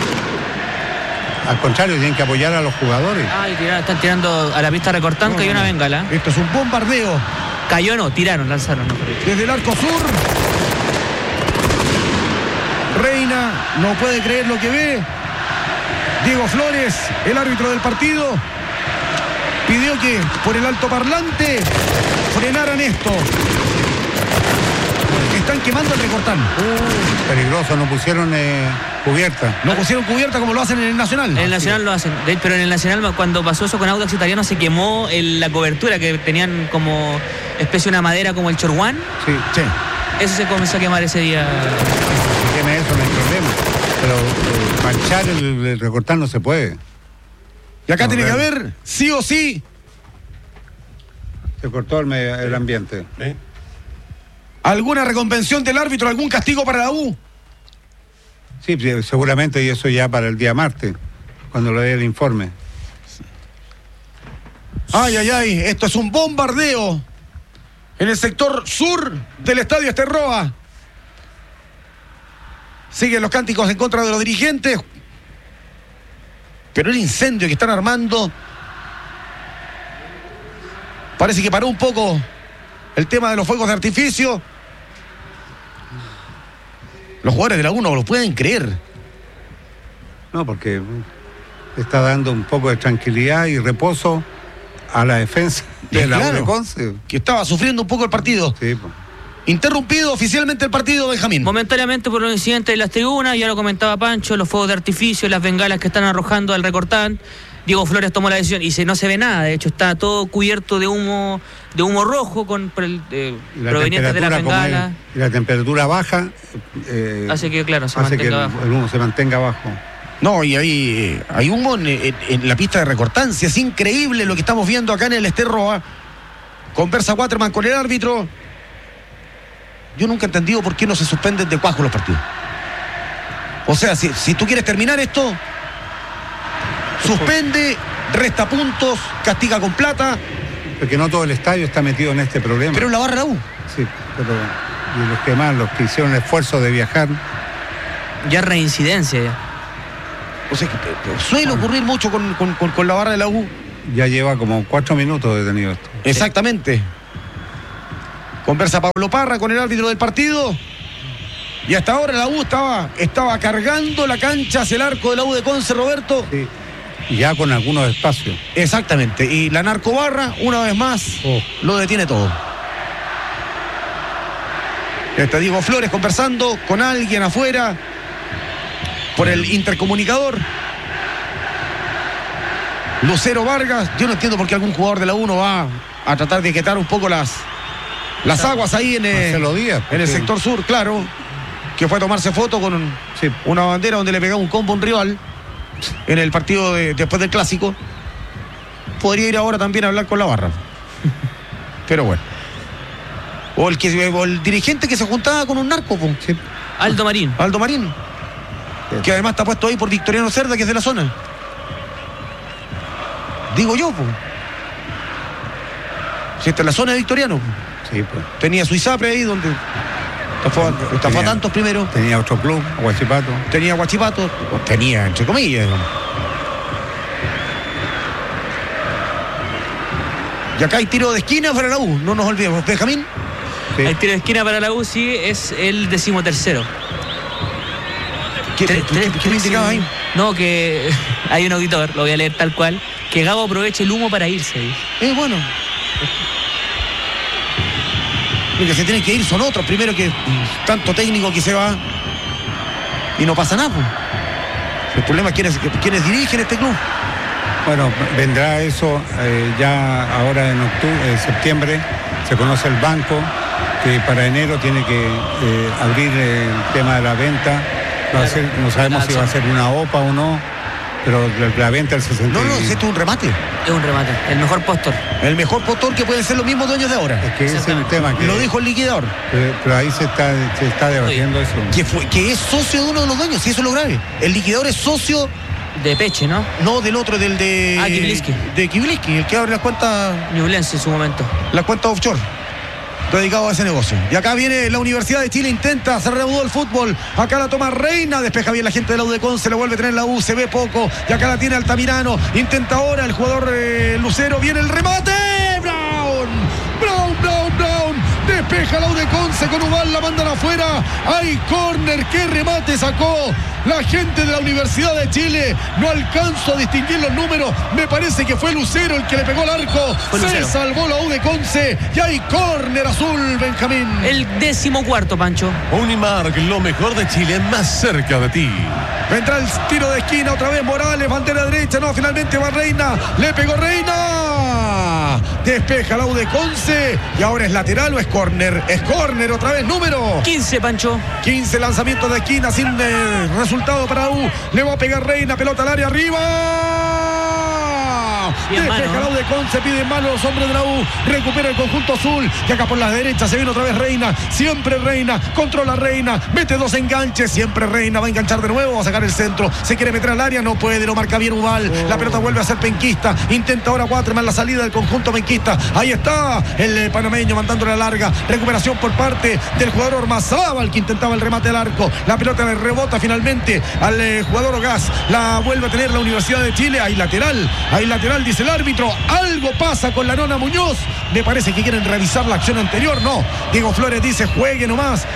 Al contrario, tienen que apoyar a los jugadores. Están tirando a la pista recortante, cayó una bengala. Esto es un bombardeo. Cayó no, lanzaron. No, desde el arco sur. Reina no puede creer lo que ve. Diego Flores, el árbitro del partido, pidió que por el altoparlante frenaran esto. Están quemando el Recortán. Peligroso, no pusieron cubierta. No pusieron cubierta como lo hacen en el Nacional. En el Nacional lo hacen, pero en el Nacional cuando pasó eso con Audax Italiano se quemó la cobertura que tenían como especie de una madera como el chorguán. Sí. Eso se comenzó a quemar ese día. Si queme eso no hay problema. Pero manchar el Recortán no se puede. Y acá tiene que haber, sí o sí. Se cortó el ambiente. ¿Sí? ¿Alguna recompensión del árbitro? ¿Algún castigo para la U? Sí, seguramente, y eso ya para el día martes, cuando le dé el informe. Ay, esto es un bombardeo en el sector sur del estadio Esterroa. Siguen los cánticos en contra de los dirigentes, pero el incendio que están armando parece que paró un poco el tema de los fuegos de artificio. Los jugadores de la U no lo pueden creer. No, porque está dando un poco de tranquilidad y reposo a la defensa de la U de Conce. Que estaba sufriendo un poco el partido. Sí, pues. Interrumpido oficialmente el partido, Benjamín. Momentáneamente por los incidentes de las tribunas, ya lo comentaba Pancho, los fuegos de artificio, las bengalas que están arrojando al Recortán. Diego Flores tomó la decisión y no se ve nada. De hecho, está todo cubierto de humo rojo proveniente de la bengala. Y la temperatura baja hace que, claro, el humo se mantenga bajo. No, y hay humo en la pista de recortancia. Es increíble lo que estamos viendo acá en el Esterroa. Conversa Waterman con el árbitro. Yo nunca he entendido por qué no se suspenden de cuajo los partidos. O sea, si tú quieres terminar esto, suspende, resta puntos, castiga con plata. Porque no todo el estadio está metido en este problema. Pero en la barra la U. Sí, pero los que hicieron el esfuerzo de viajar. Ya reincidencia ya. O sea, suele ocurrir mucho con la barra de la U. Ya lleva como 4 minutos detenido esto. Exactamente. Conversa Pablo Parra con el árbitro del partido. Y hasta ahora la U estaba cargando la cancha hacia el arco de la U de Conce, Roberto. Sí. Ya con algunos espacios. Exactamente. Y la narcobarra, una vez más, lo detiene todo. Está Diego Flores conversando con alguien afuera por el intercomunicador. Lucero Vargas. Yo no entiendo por qué algún jugador de la U no va a tratar de quitar un poco las aguas ahí en el sector sur, claro. Que fue a tomarse foto con una bandera donde le pegaba un combo a un rival en el partido después del clásico. Podría ir ahora también a hablar con la barra. Pero bueno. O el dirigente que se juntaba con un narco. Sí. Aldo Marín. Que además está puesto ahí por Victoriano Cerda, que es de la zona. Digo yo, si está en la zona de Victoriano. Sí, pues. Tenía su ISAPRE ahí donde estafó a tantos primero. Tenía otro club, Huachipato. Tenía, entre comillas. Y acá hay tiro de esquina para la U, no nos olvidemos. Benjamín. Sí. Hay tiro de esquina para la U, sí, es el 13º. ¿Qué me indicaba ahí? No, que hay un auditor, lo voy a leer tal cual, que Gago aproveche el humo para irse. Bueno. Los que se tienen que ir son otros. Primero, que tanto técnico que se va y no pasa nada. El problema es quiénes dirigen este club. Bueno, vendrá eso ya ahora en septiembre. Se conoce el banco, que para enero tiene que abrir el tema de la venta. No sabemos si va a ser una OPA o no, pero la venta del 60. No, esto es un remate. Es un remate, el mejor postor. El mejor postor, que pueden ser los mismos dueños de ahora. Es que ese es el tema. Lo dijo el liquidador. Pero ahí se está debatiendo eso. Que es socio de uno de los dueños, y eso es lo grave. El liquidador es socio de Peche, ¿no? No, del otro, del de... Kibiliski. De Kibiliski, el que abre las cuentas... Ñublense en su momento. Las cuentas offshore. Dedicado a ese negocio. Y acá viene la Universidad de Chile, intenta, se reanudó el fútbol. Acá la toma Reina, despeja bien la gente de la U de Conce, le vuelve a tener la U, se ve poco. Y acá la tiene Altamirano, intenta ahora el jugador Lucero, viene el remate. Brown. Despeja la U de Conce con Ubal, la mandan afuera. Hay córner, qué remate sacó la gente de la Universidad de Chile. No alcanzo a distinguir los números. Me parece que fue Lucero el que le pegó al arco. Se salvó la U de Conce y hay córner azul, Benjamín. El 14º, Pancho. Unimark, lo mejor de Chile, más cerca de ti. Vendrá el tiro de esquina otra vez Morales, bandera derecha. No, finalmente va Reina. Le pegó Reina. Despeja la U de Conce. Y ahora es lateral o es córner. Es córner otra vez, número 15, Pancho. 15 lanzamientos de esquina sin resultado para la U. Le va a pegar Reina, pelota al área arriba. Despeja la U de Conce, pide mano los hombres de la U. Recupera el conjunto azul. Y acá por la derecha se viene otra vez Reina. Siempre Reina, controla Reina. Mete 2 enganches, siempre Reina. Va a enganchar de nuevo, va a sacar el centro. Se quiere meter al área, no puede, lo marca bien Ubal. La pelota vuelve a ser penquista. Intenta ahora Waterman la salida del conjunto penquista. Ahí está el panameño mandando la larga. Recuperación por parte del jugador Ormazábal, que intentaba el remate al arco. La pelota le rebota finalmente al jugador Gas. La vuelve a tener la Universidad de Chile. Hay lateral, dice el árbitro. Algo pasa con la Nona Muñoz. Me parece que quieren revisar la acción anterior. No, Diego Flores dice juegue nomás.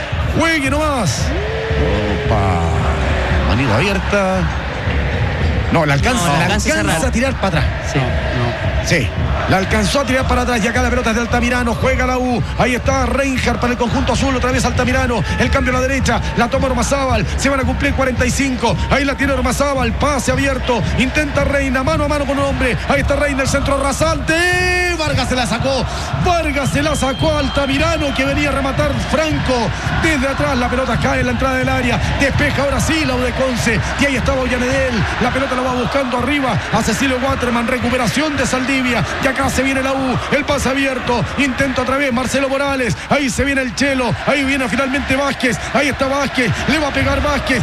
Opa, manito abierta. No, la alcanza a tirar para atrás. Sí. Sí, la alcanzó a tirar para atrás y acá la pelota es de Altamirano, juega la U, ahí está Reinhardt para el conjunto azul, otra vez Altamirano, el cambio a la derecha, la toma Ormazábal, se van a cumplir 45, ahí la tiene Ormazábal, pase abierto, intenta Reina, mano a mano con un hombre, ahí está Reina, el centro rasante, Vargas se la sacó a Altamirano que venía a rematar Franco, desde atrás la pelota cae en la entrada del área, despeja ahora sí la U de Conce, y ahí estaba Ollanedel, la pelota la va buscando arriba a Cecilio Waterman, recuperación de Saldivia, y acá se viene la U, el pase abierto, intenta otra vez Marcelo Morales, ahí se viene el Chelo, ahí viene finalmente Vázquez, ahí está Vázquez, le va a pegar Vázquez,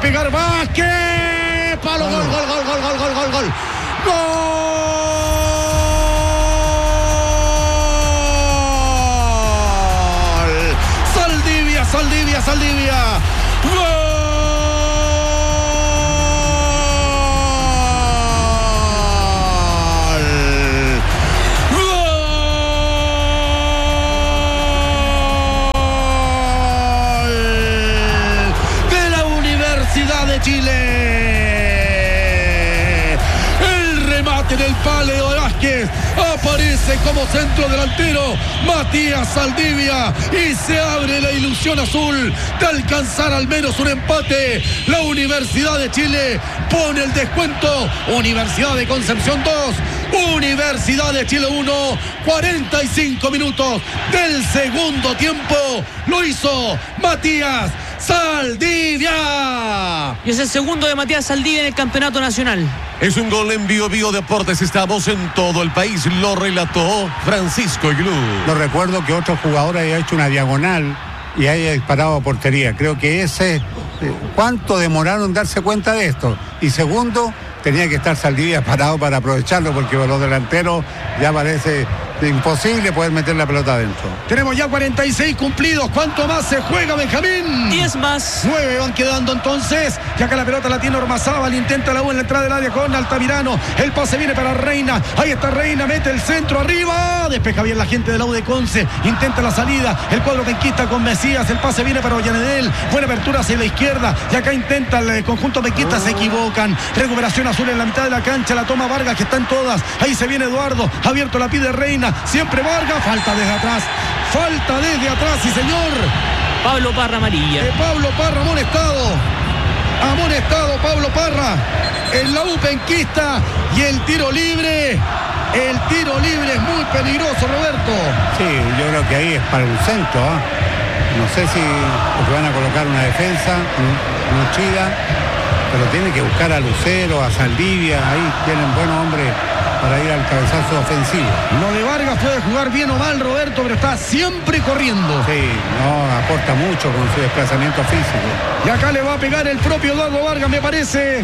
palo, gol, Saldivia, ¡gol! De Chile, el remate del palo de Vázquez, aparece como centro delantero Matías Saldivia y se abre la ilusión azul de alcanzar al menos un empate. La Universidad de Chile pone el descuento, Universidad de Concepción 2, Universidad de Chile 1, 45 minutos del segundo tiempo, lo hizo Matías Saldivia. Y es el segundo de Matías Saldivia en el campeonato nacional. Es un gol en Bio Deportes. Estamos en todo el país. Lo relató Francisco Iglú. No recuerdo que otro jugador haya hecho una diagonal y haya disparado a portería. Creo que ¿cuánto demoraron en darse cuenta de esto? Y segundo, tenía que estar Saldivia parado para aprovecharlo, porque los delanteros ya parece imposible poder meter la pelota adentro. Tenemos ya 46 cumplidos. ¿Cuánto más se juega, Benjamín? 10 más. 9 van quedando entonces. Y acá la pelota la tiene Ormazábal. Intenta la U en la entrada del área con Altamirano. El pase viene para Reina. Ahí está Reina. Mete el centro arriba. Despeja bien la gente de la U de Conce. Intenta la salida. El cuadro penquista con Mesías. El pase viene para Ollanedel. Buena apertura hacia la izquierda. Y acá intenta el conjunto penquista. Se equivocan. Recuperación azul en la mitad de la cancha. La toma Vargas, que está en todas. Ahí se viene Eduardo. Abierto la pide Reina. Siempre Vargas, falta desde atrás, sí señor. Pablo Parra amarilla. Pablo Parra amonestado Pablo Parra en la U penquista, y el tiro libre es muy peligroso, Roberto. Sí, yo creo que ahí es para un centro, no sé si porque van a colocar una defensa, un Chida, pero tiene que buscar a Lucero, a Saldivia, ahí tienen buenos hombres para ir al cabezazo ofensivo. Lo de Vargas puede jugar bien o mal, Roberto, pero está siempre corriendo. Sí, aporta mucho con su desplazamiento físico. Y acá le va a pegar el propio Eduardo Vargas, me parece,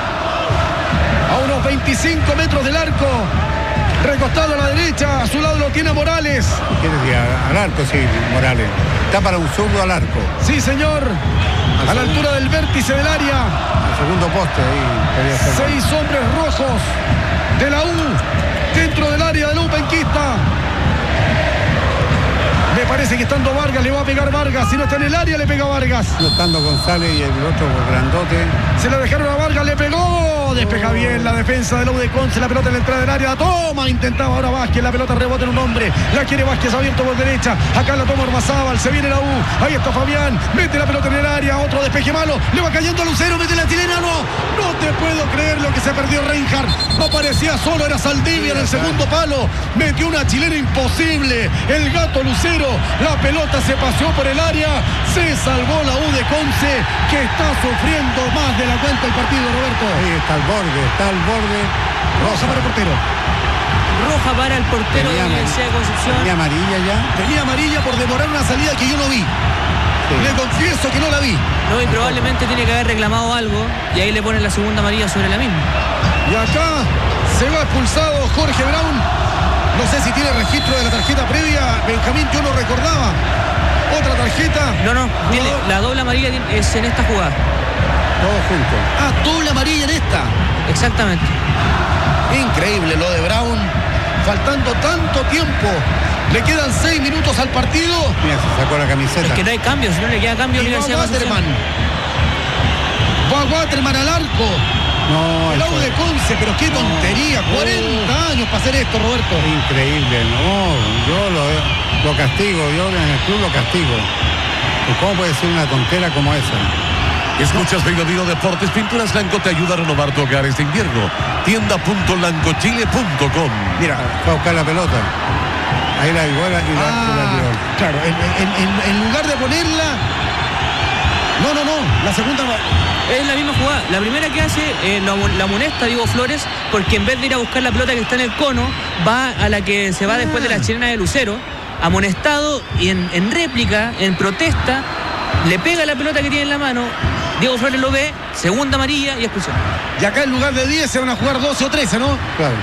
a unos 25 metros del arco. Recostado a la derecha, a su lado lo tiene Morales. ¿Quieres ir al arco? Sí, Morales. Está para un zurdo al arco. Sí, señor. A la altura del vértice del área. Al segundo poste, ahí. 6 hombres rojos de la U dentro del área de la U penquista. Me parece que estando Vargas le va a pegar Vargas. Si no está en el área, le pega Vargas. No estando González y el otro grandote. Se la dejaron a Vargas, le pegó. Despeja bien la defensa de la U de Conce. La pelota en la entrada del área. Toma, intentaba ahora Vázquez. La pelota rebota en un hombre. La quiere Vázquez abierto por derecha. Acá la toma Ormazábal. Se viene la U. Ahí está Fabián. Mete la pelota en el área. Otro despeje malo. Le va cayendo a Lucero. Mete la chilena. No te puedo creer lo que se perdió Reinhardt. Aparecía solo. Era Saldivia en el segundo palo. Metió una chilena imposible. El gato Lucero. La pelota se paseó por el área. Se salvó la U de Conce, que está sufriendo más de la cuenta el partido, Roberto. Ahí está el borde. Roja para el portero. Roja para el portero de la Universidad de Concepción. ¿Tenía amarilla ya? Tenía amarilla por demorar una salida que yo no vi. Sí. Le confieso que no la vi. No, y probablemente tiene que haber reclamado algo, y ahí le ponen la segunda amarilla sobre la misma. Y acá se va expulsado Jorge Brown. No sé si tiene registro de la tarjeta previa, Benjamín, yo no recordaba. Otra tarjeta. No, tiene la doble amarilla es en esta jugada. Todos juntos. Doble amarilla en esta. Exactamente. Increíble lo de Brown. Faltando tanto tiempo. Le quedan 6 minutos al partido. Mira, se sacó la camiseta. Es que no hay cambio, si no le queda cambio. Y va Waterman al arco. No, El U de Conce, pero qué tontería. 40 años para hacer esto, Roberto. Increíble, no. Yo lo castigo, yo en el club lo castigo. ¿Cómo puede ser una tontera como esa? Escuchas Bio Bio Deportes. Pinturas Lanco te ayuda a renovar tu hogar este invierno. Tienda.lancochile.com. Mira, fue a buscar la pelota. Ahí la iguala y la tiró. Claro, en lugar de ponerla. No, la segunda. Es la misma jugada. La primera que hace, la amonesta Diego Flores, porque en vez de ir a buscar la pelota que está en el cono, va a la que se va después de la chilena de Lucero, amonestado, y en réplica, en protesta, le pega la pelota que tiene en la mano. Diego Flores lo ve, segunda amarilla y expulsión. Y acá en lugar de 10 se van a jugar 12 o 13, ¿no? Claro.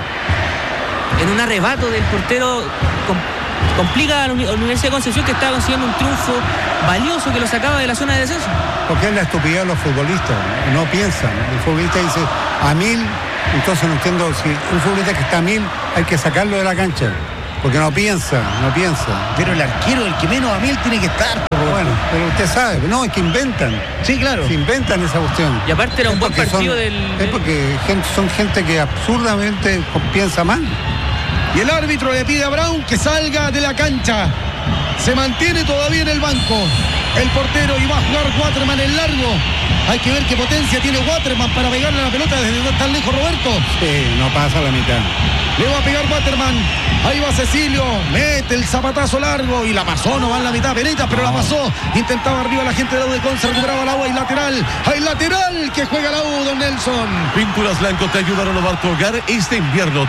En un arrebato del portero complica a la Universidad de Concepción, que estaba consiguiendo un triunfo valioso que lo sacaba de la zona de descenso. Porque es la estupidez de los futbolistas, no piensan. El futbolista dice a 1000, entonces no entiendo si un futbolista que está a 1000 hay que sacarlo de la cancha, porque no piensa. Pero el arquero, el que menos a 1000 tiene que estar. Bueno, pero usted sabe, no, es que inventan. Sí, claro. Se inventan esa cuestión. Y aparte era un buen partido Es porque son gente que absurdamente piensa mal. Y el árbitro le pide a Brown que salga de la cancha. Se mantiene todavía en el banco el portero y va a jugar Waterman en largo. Hay que ver qué potencia tiene Waterman para pegarle a la pelota desde tan lejos, Roberto. Sí, no pasa la mitad. Le va a pegar Waterman. Ahí va Cecilio. Mete el zapatazo largo y la pasó. No va en la mitad, Benita, pero la pasó. Intentaba arriba la gente de la U de Conce. Recuperaba el agua y lateral. Hay lateral que juega la U, don Nelson. Pinturas Lanco te ayuda a renovar tu hogar este invierno.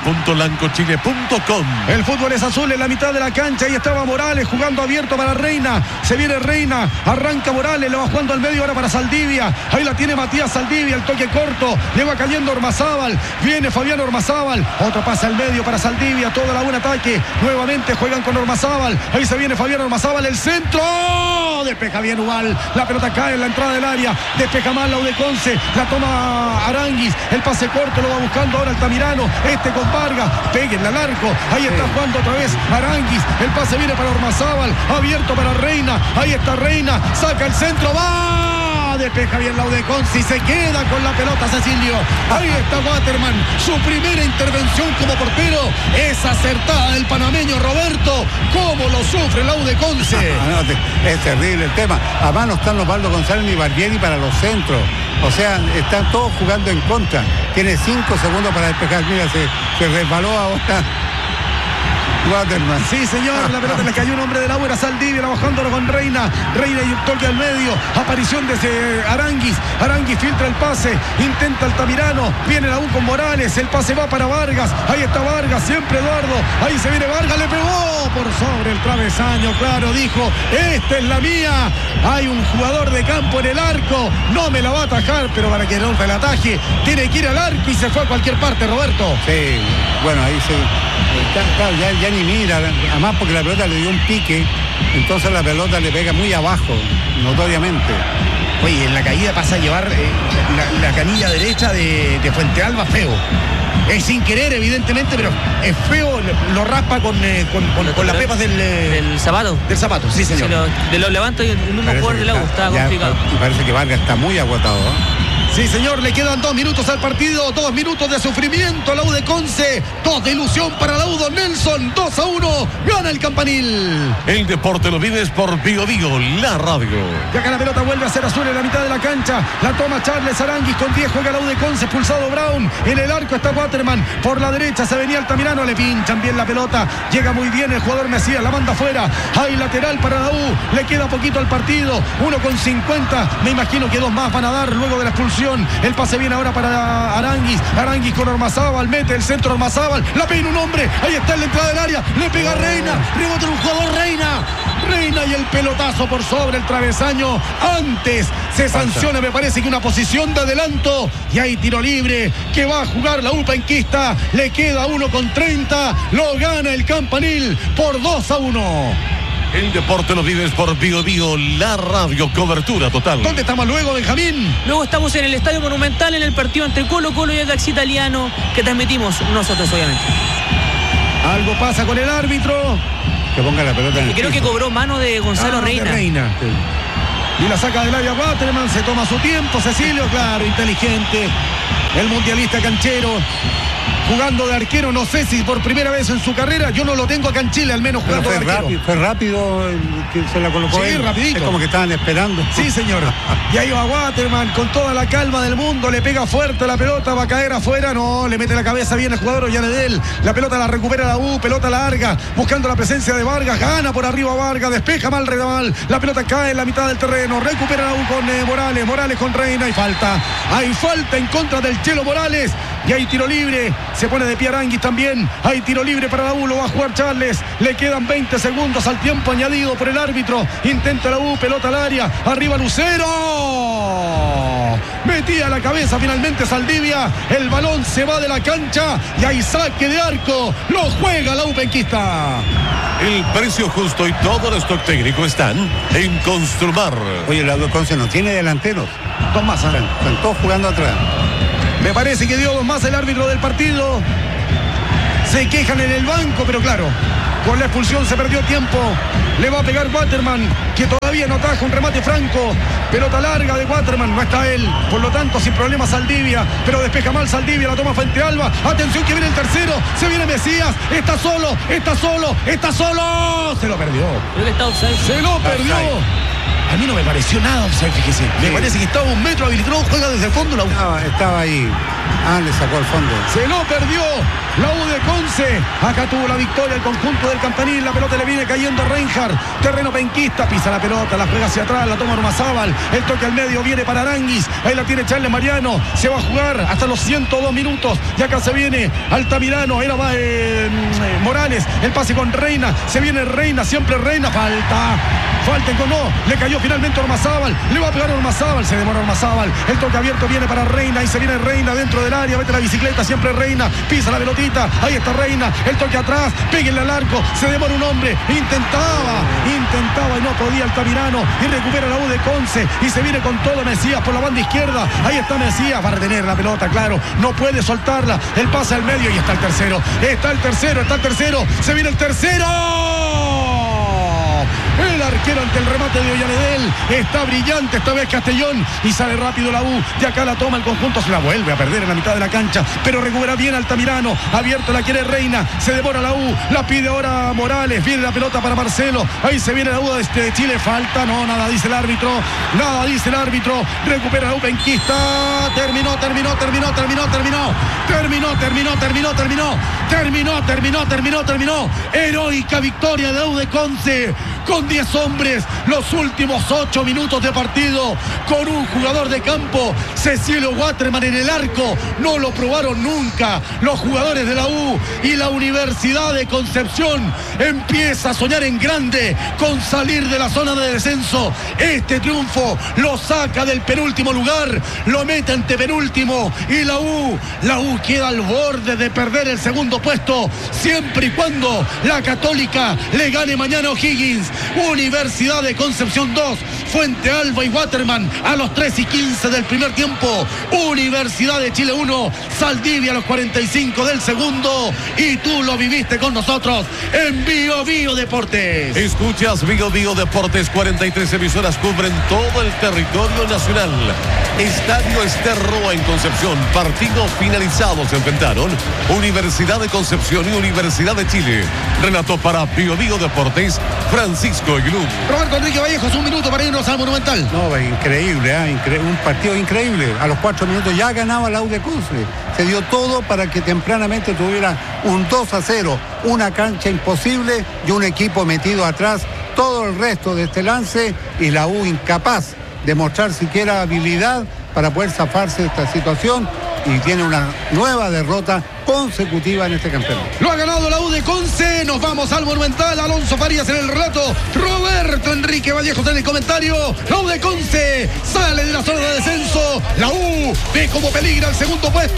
Tienda.lancochile.com. El fútbol es azul en la mitad de la cancha. Ahí estaba Morales jugando abierto para Reina. Se viene Reina. Arranca Morales. Le va jugando al medio ahora para Saldivia. Ahí la tiene Matías Saldivia. El toque corto. Le va cayendo Ormazábal. Viene Fabián Ormazábal. Otro pase al medio para Saldivia. Toda la buen ataque. Nuevamente juegan con Ormazábal. Ahí se viene Fabián Ormazábal. El centro. Despeja bien Ubal. La pelota cae en la entrada del área. Despeja mal la U de Conce. La toma Aranguis. El pase corto lo va buscando ahora Altamirano. Con Vargas. Péguenle al arco. Ahí está jugando otra vez Aranguis. El pase viene para Ormazábal. Abierto para Reina. Ahí está Reina. Saca el centro. ¡Va! Despeja bien la U de Conce y se queda con la pelota Cecilio. Ahí está Waterman. Su primera intervención como portero es acertada del panameño Roberto. ¿Cómo lo sufre la U de Conce? Es terrible el tema. Además no están Osvaldo González ni Barbieri para los centros. O sea, están todos jugando en contra. Tiene 5 segundos para despejar. Mira, se resbaló ahora Waterman. Sí, señor, la pelota le cayó un hombre de la U, era Saldivia, bajándolo con Reina y un toque al medio, aparición de Aranguis filtra el pase, intenta Altamirano, viene la U con Morales, el pase va para Vargas, ahí está Vargas, siempre Eduardo, ahí se viene Vargas, le pegó por sobre el travesaño, claro, dijo, esta es la mía, hay un jugador de campo en el arco, no me la va a atajar, pero para que no se la ataje, tiene que ir al arco y se fue a cualquier parte, Roberto. Sí, bueno, ahí se... Claro, ya ni mira, además porque la pelota le dio un pique, entonces la pelota le pega muy abajo, notoriamente. Oye, en la caída pasa a llevar la canilla derecha de Fuente Alba feo. Es sin querer, evidentemente, pero es feo, lo raspa con las pepas del zapato. Del zapato, sí, señor. De los levantos y el mismo jugador del agua, está complicado. Y parece que Vargas está muy agotado, ¿eh? Sí, señor, le quedan 2 minutos al partido, 2 minutos de sufrimiento a la U de Conce, 2 de ilusión para la U, don Nelson, 2-1, gana el Campanil. El deporte lo vives por Bio Bio, la radio. Y acá la pelota vuelve a ser azul en la mitad de la cancha, la toma Charles Aranguis con 10, juega la U de Conce, expulsado Brown, en el arco está Waterman, por la derecha se venía Altamirano, le pinchan bien la pelota, llega muy bien el jugador Mesías, la manda afuera, hay lateral para la U, le queda poquito al partido, 1:50, me imagino que 2 más van a dar luego de la expulsión. El pase viene ahora para Aranguis con Ormazábal, mete el centro Ormazábal, la peina un hombre, ahí está en la entrada del área, le pega Reina, rebota un jugador Reina y el pelotazo por sobre el travesaño, antes se sanciona, me parece que una posición de adelanto y hay tiro libre que va a jugar la U Penquista, le queda 1:30, lo gana el Campanil por 2-1. El deporte lo vives por Bio Bio, la radio, cobertura total. ¿Dónde estamos luego, Benjamín? Luego estamos en el Estadio Monumental en el partido entre Colo-Colo y Audax Italiano que transmitimos nosotros, obviamente. Algo pasa con el árbitro. Que ponga la pelota en el creo piso. que cobró mano de Gonzalo Reina. Sí. Y la saca del área Waterman, se toma su tiempo, Cecilio, claro, inteligente. el mundialista canchero. Jugando de arquero, no sé si por primera vez en su carrera, yo no lo tengo acá en Chile, al menos jugando de arquero. Fue rápido que se la colocó. Sí, él. Rapidito. Es como que estaban esperando. Sí, señor. Y ahí va Waterman con toda la calma del mundo, le pega fuerte la pelota, va a caer afuera, no, le mete la cabeza bien el jugador Ollanedel. La pelota la recupera la U, pelota larga, buscando la presencia de Vargas, gana por arriba Vargas, despeja mal Redamal, la pelota cae en la mitad del terreno, recupera la U con Morales con Reina, y falta. Hay falta en contra del Chelo Morales. Y hay tiro libre, se pone de pie Aranguis también. Hay tiro libre para la U, lo va a jugar Charles. Le quedan 20 segundos al tiempo añadido por el árbitro. Intenta la U, pelota al área. Arriba Lucero. Metía la cabeza finalmente Saldivia. El balón se va de la cancha y hay saque de arco. Lo juega la U penquista. El precio justo y todo el stock técnico están en Construmar. Oye, la U de Conce no tiene delanteros. Dos más, Están todos jugando atrás. Me parece que dio dos más el árbitro del partido. Se quejan en el banco, pero claro, con la expulsión se perdió tiempo. Le va a pegar Waterman, que todavía no ataja un remate franco. Pelota larga de Waterman, no está él. Por lo tanto, sin problema Saldivia, pero despeja mal Saldivia, la toma frente a Alba. Atención que viene el tercero, se viene Mesías. Está solo. Se lo perdió. Creo que está offside. Se lo perdió. A mí no me pareció nada, o sea, fíjese. Me parece que estaba un metro habilitado, juega desde el fondo la U. Estaba ahí. Le sacó al fondo. Se lo perdió la U de Conce. Acá tuvo la victoria el conjunto del Campanil. La pelota le viene cayendo a Reinhardt. Terreno penquista, pisa la pelota, la juega hacia atrás, la toma Ormazábal. El toque al medio viene para Aranguis. Ahí la tiene Charles Mariano. Se va a jugar hasta los 102 minutos. Y acá se viene Altamirano. Ahí va Morales. El pase con Reina. Se viene Reina, siempre Reina. Falta con no. Le cayó finalmente Ormazábal. Le va a pegar Ormazábal. Se demora Ormazábal. El toque abierto viene para Reina. Y se viene Reina dentro del área. Vete la bicicleta. Siempre Reina. Pisa la pelotita. Ahí está Reina. El toque atrás. Péguenle al arco. Se demora un hombre. Intentaba y no podía Altamirano. Y recupera la U de Conce. Y se viene con todo Mesías por la banda izquierda. Ahí está Mesías. Va a retener la pelota, claro. No puede soltarla. El pase al medio. Y está el tercero. Se viene el tercero. El arquero ante el remate de Ollanedel. Está brillante esta vez Castellón. Y sale rápido la U. De acá la toma el conjunto. Se la vuelve a perder en la mitad de la cancha. Pero recupera bien Altamirano. Abierto la quiere Reina. Se demora la U. La pide ahora Morales. Viene la pelota para Marcelo. Ahí se viene la U de Chile. Falta. No, nada dice el árbitro. Recupera la U penquista. Terminó. Heroica victoria de la U de Conce. Con 10 hombres, los últimos 8 minutos de partido, con un jugador de campo, Cecilio Waterman en el arco. No lo probaron nunca los jugadores de la U, y la Universidad de Concepción empieza a soñar en grande con salir de la zona de descenso. Este triunfo lo saca del penúltimo lugar, lo mete ante penúltimo, y la U queda al borde de perder el segundo puesto, siempre y cuando la Católica le gane mañana a O'Higgins. Universidad de Concepción 2, Fuente Alba y Waterman a los 3:15 del primer tiempo. Universidad de Chile 1, Saldivia a los 45 del segundo. Y tú lo viviste con nosotros en Bio Bio Deportes. Escuchas Bio Bio Deportes. 43 emisoras cubren todo el territorio nacional. Estadio Esterroa en Concepción. Partido finalizado. Se enfrentaron Universidad de Concepción y Universidad de Chile. Relató para Bio Bio Deportes Francisco Aguilú. Roberto Enrique Vallejos, un minuto para irnos al Monumental. No, increíble, un partido increíble. A los 4 minutos ya ganaba la U de Conce. Se dio todo para que tempranamente tuviera un 2-0, una cancha imposible y un equipo metido atrás todo el resto de este lance, y la U incapaz de mostrar siquiera habilidad para poder zafarse de esta situación, y tiene una nueva derrota consecutiva en este campeonato. Lo ha ganado la U de Conce. Nos vamos al Monumental. Alonso Farías en el relato, Roberto Enrique Vallejos en el comentario. La U de Conce sale de la zona de descenso. La U ve como peligra el segundo puesto.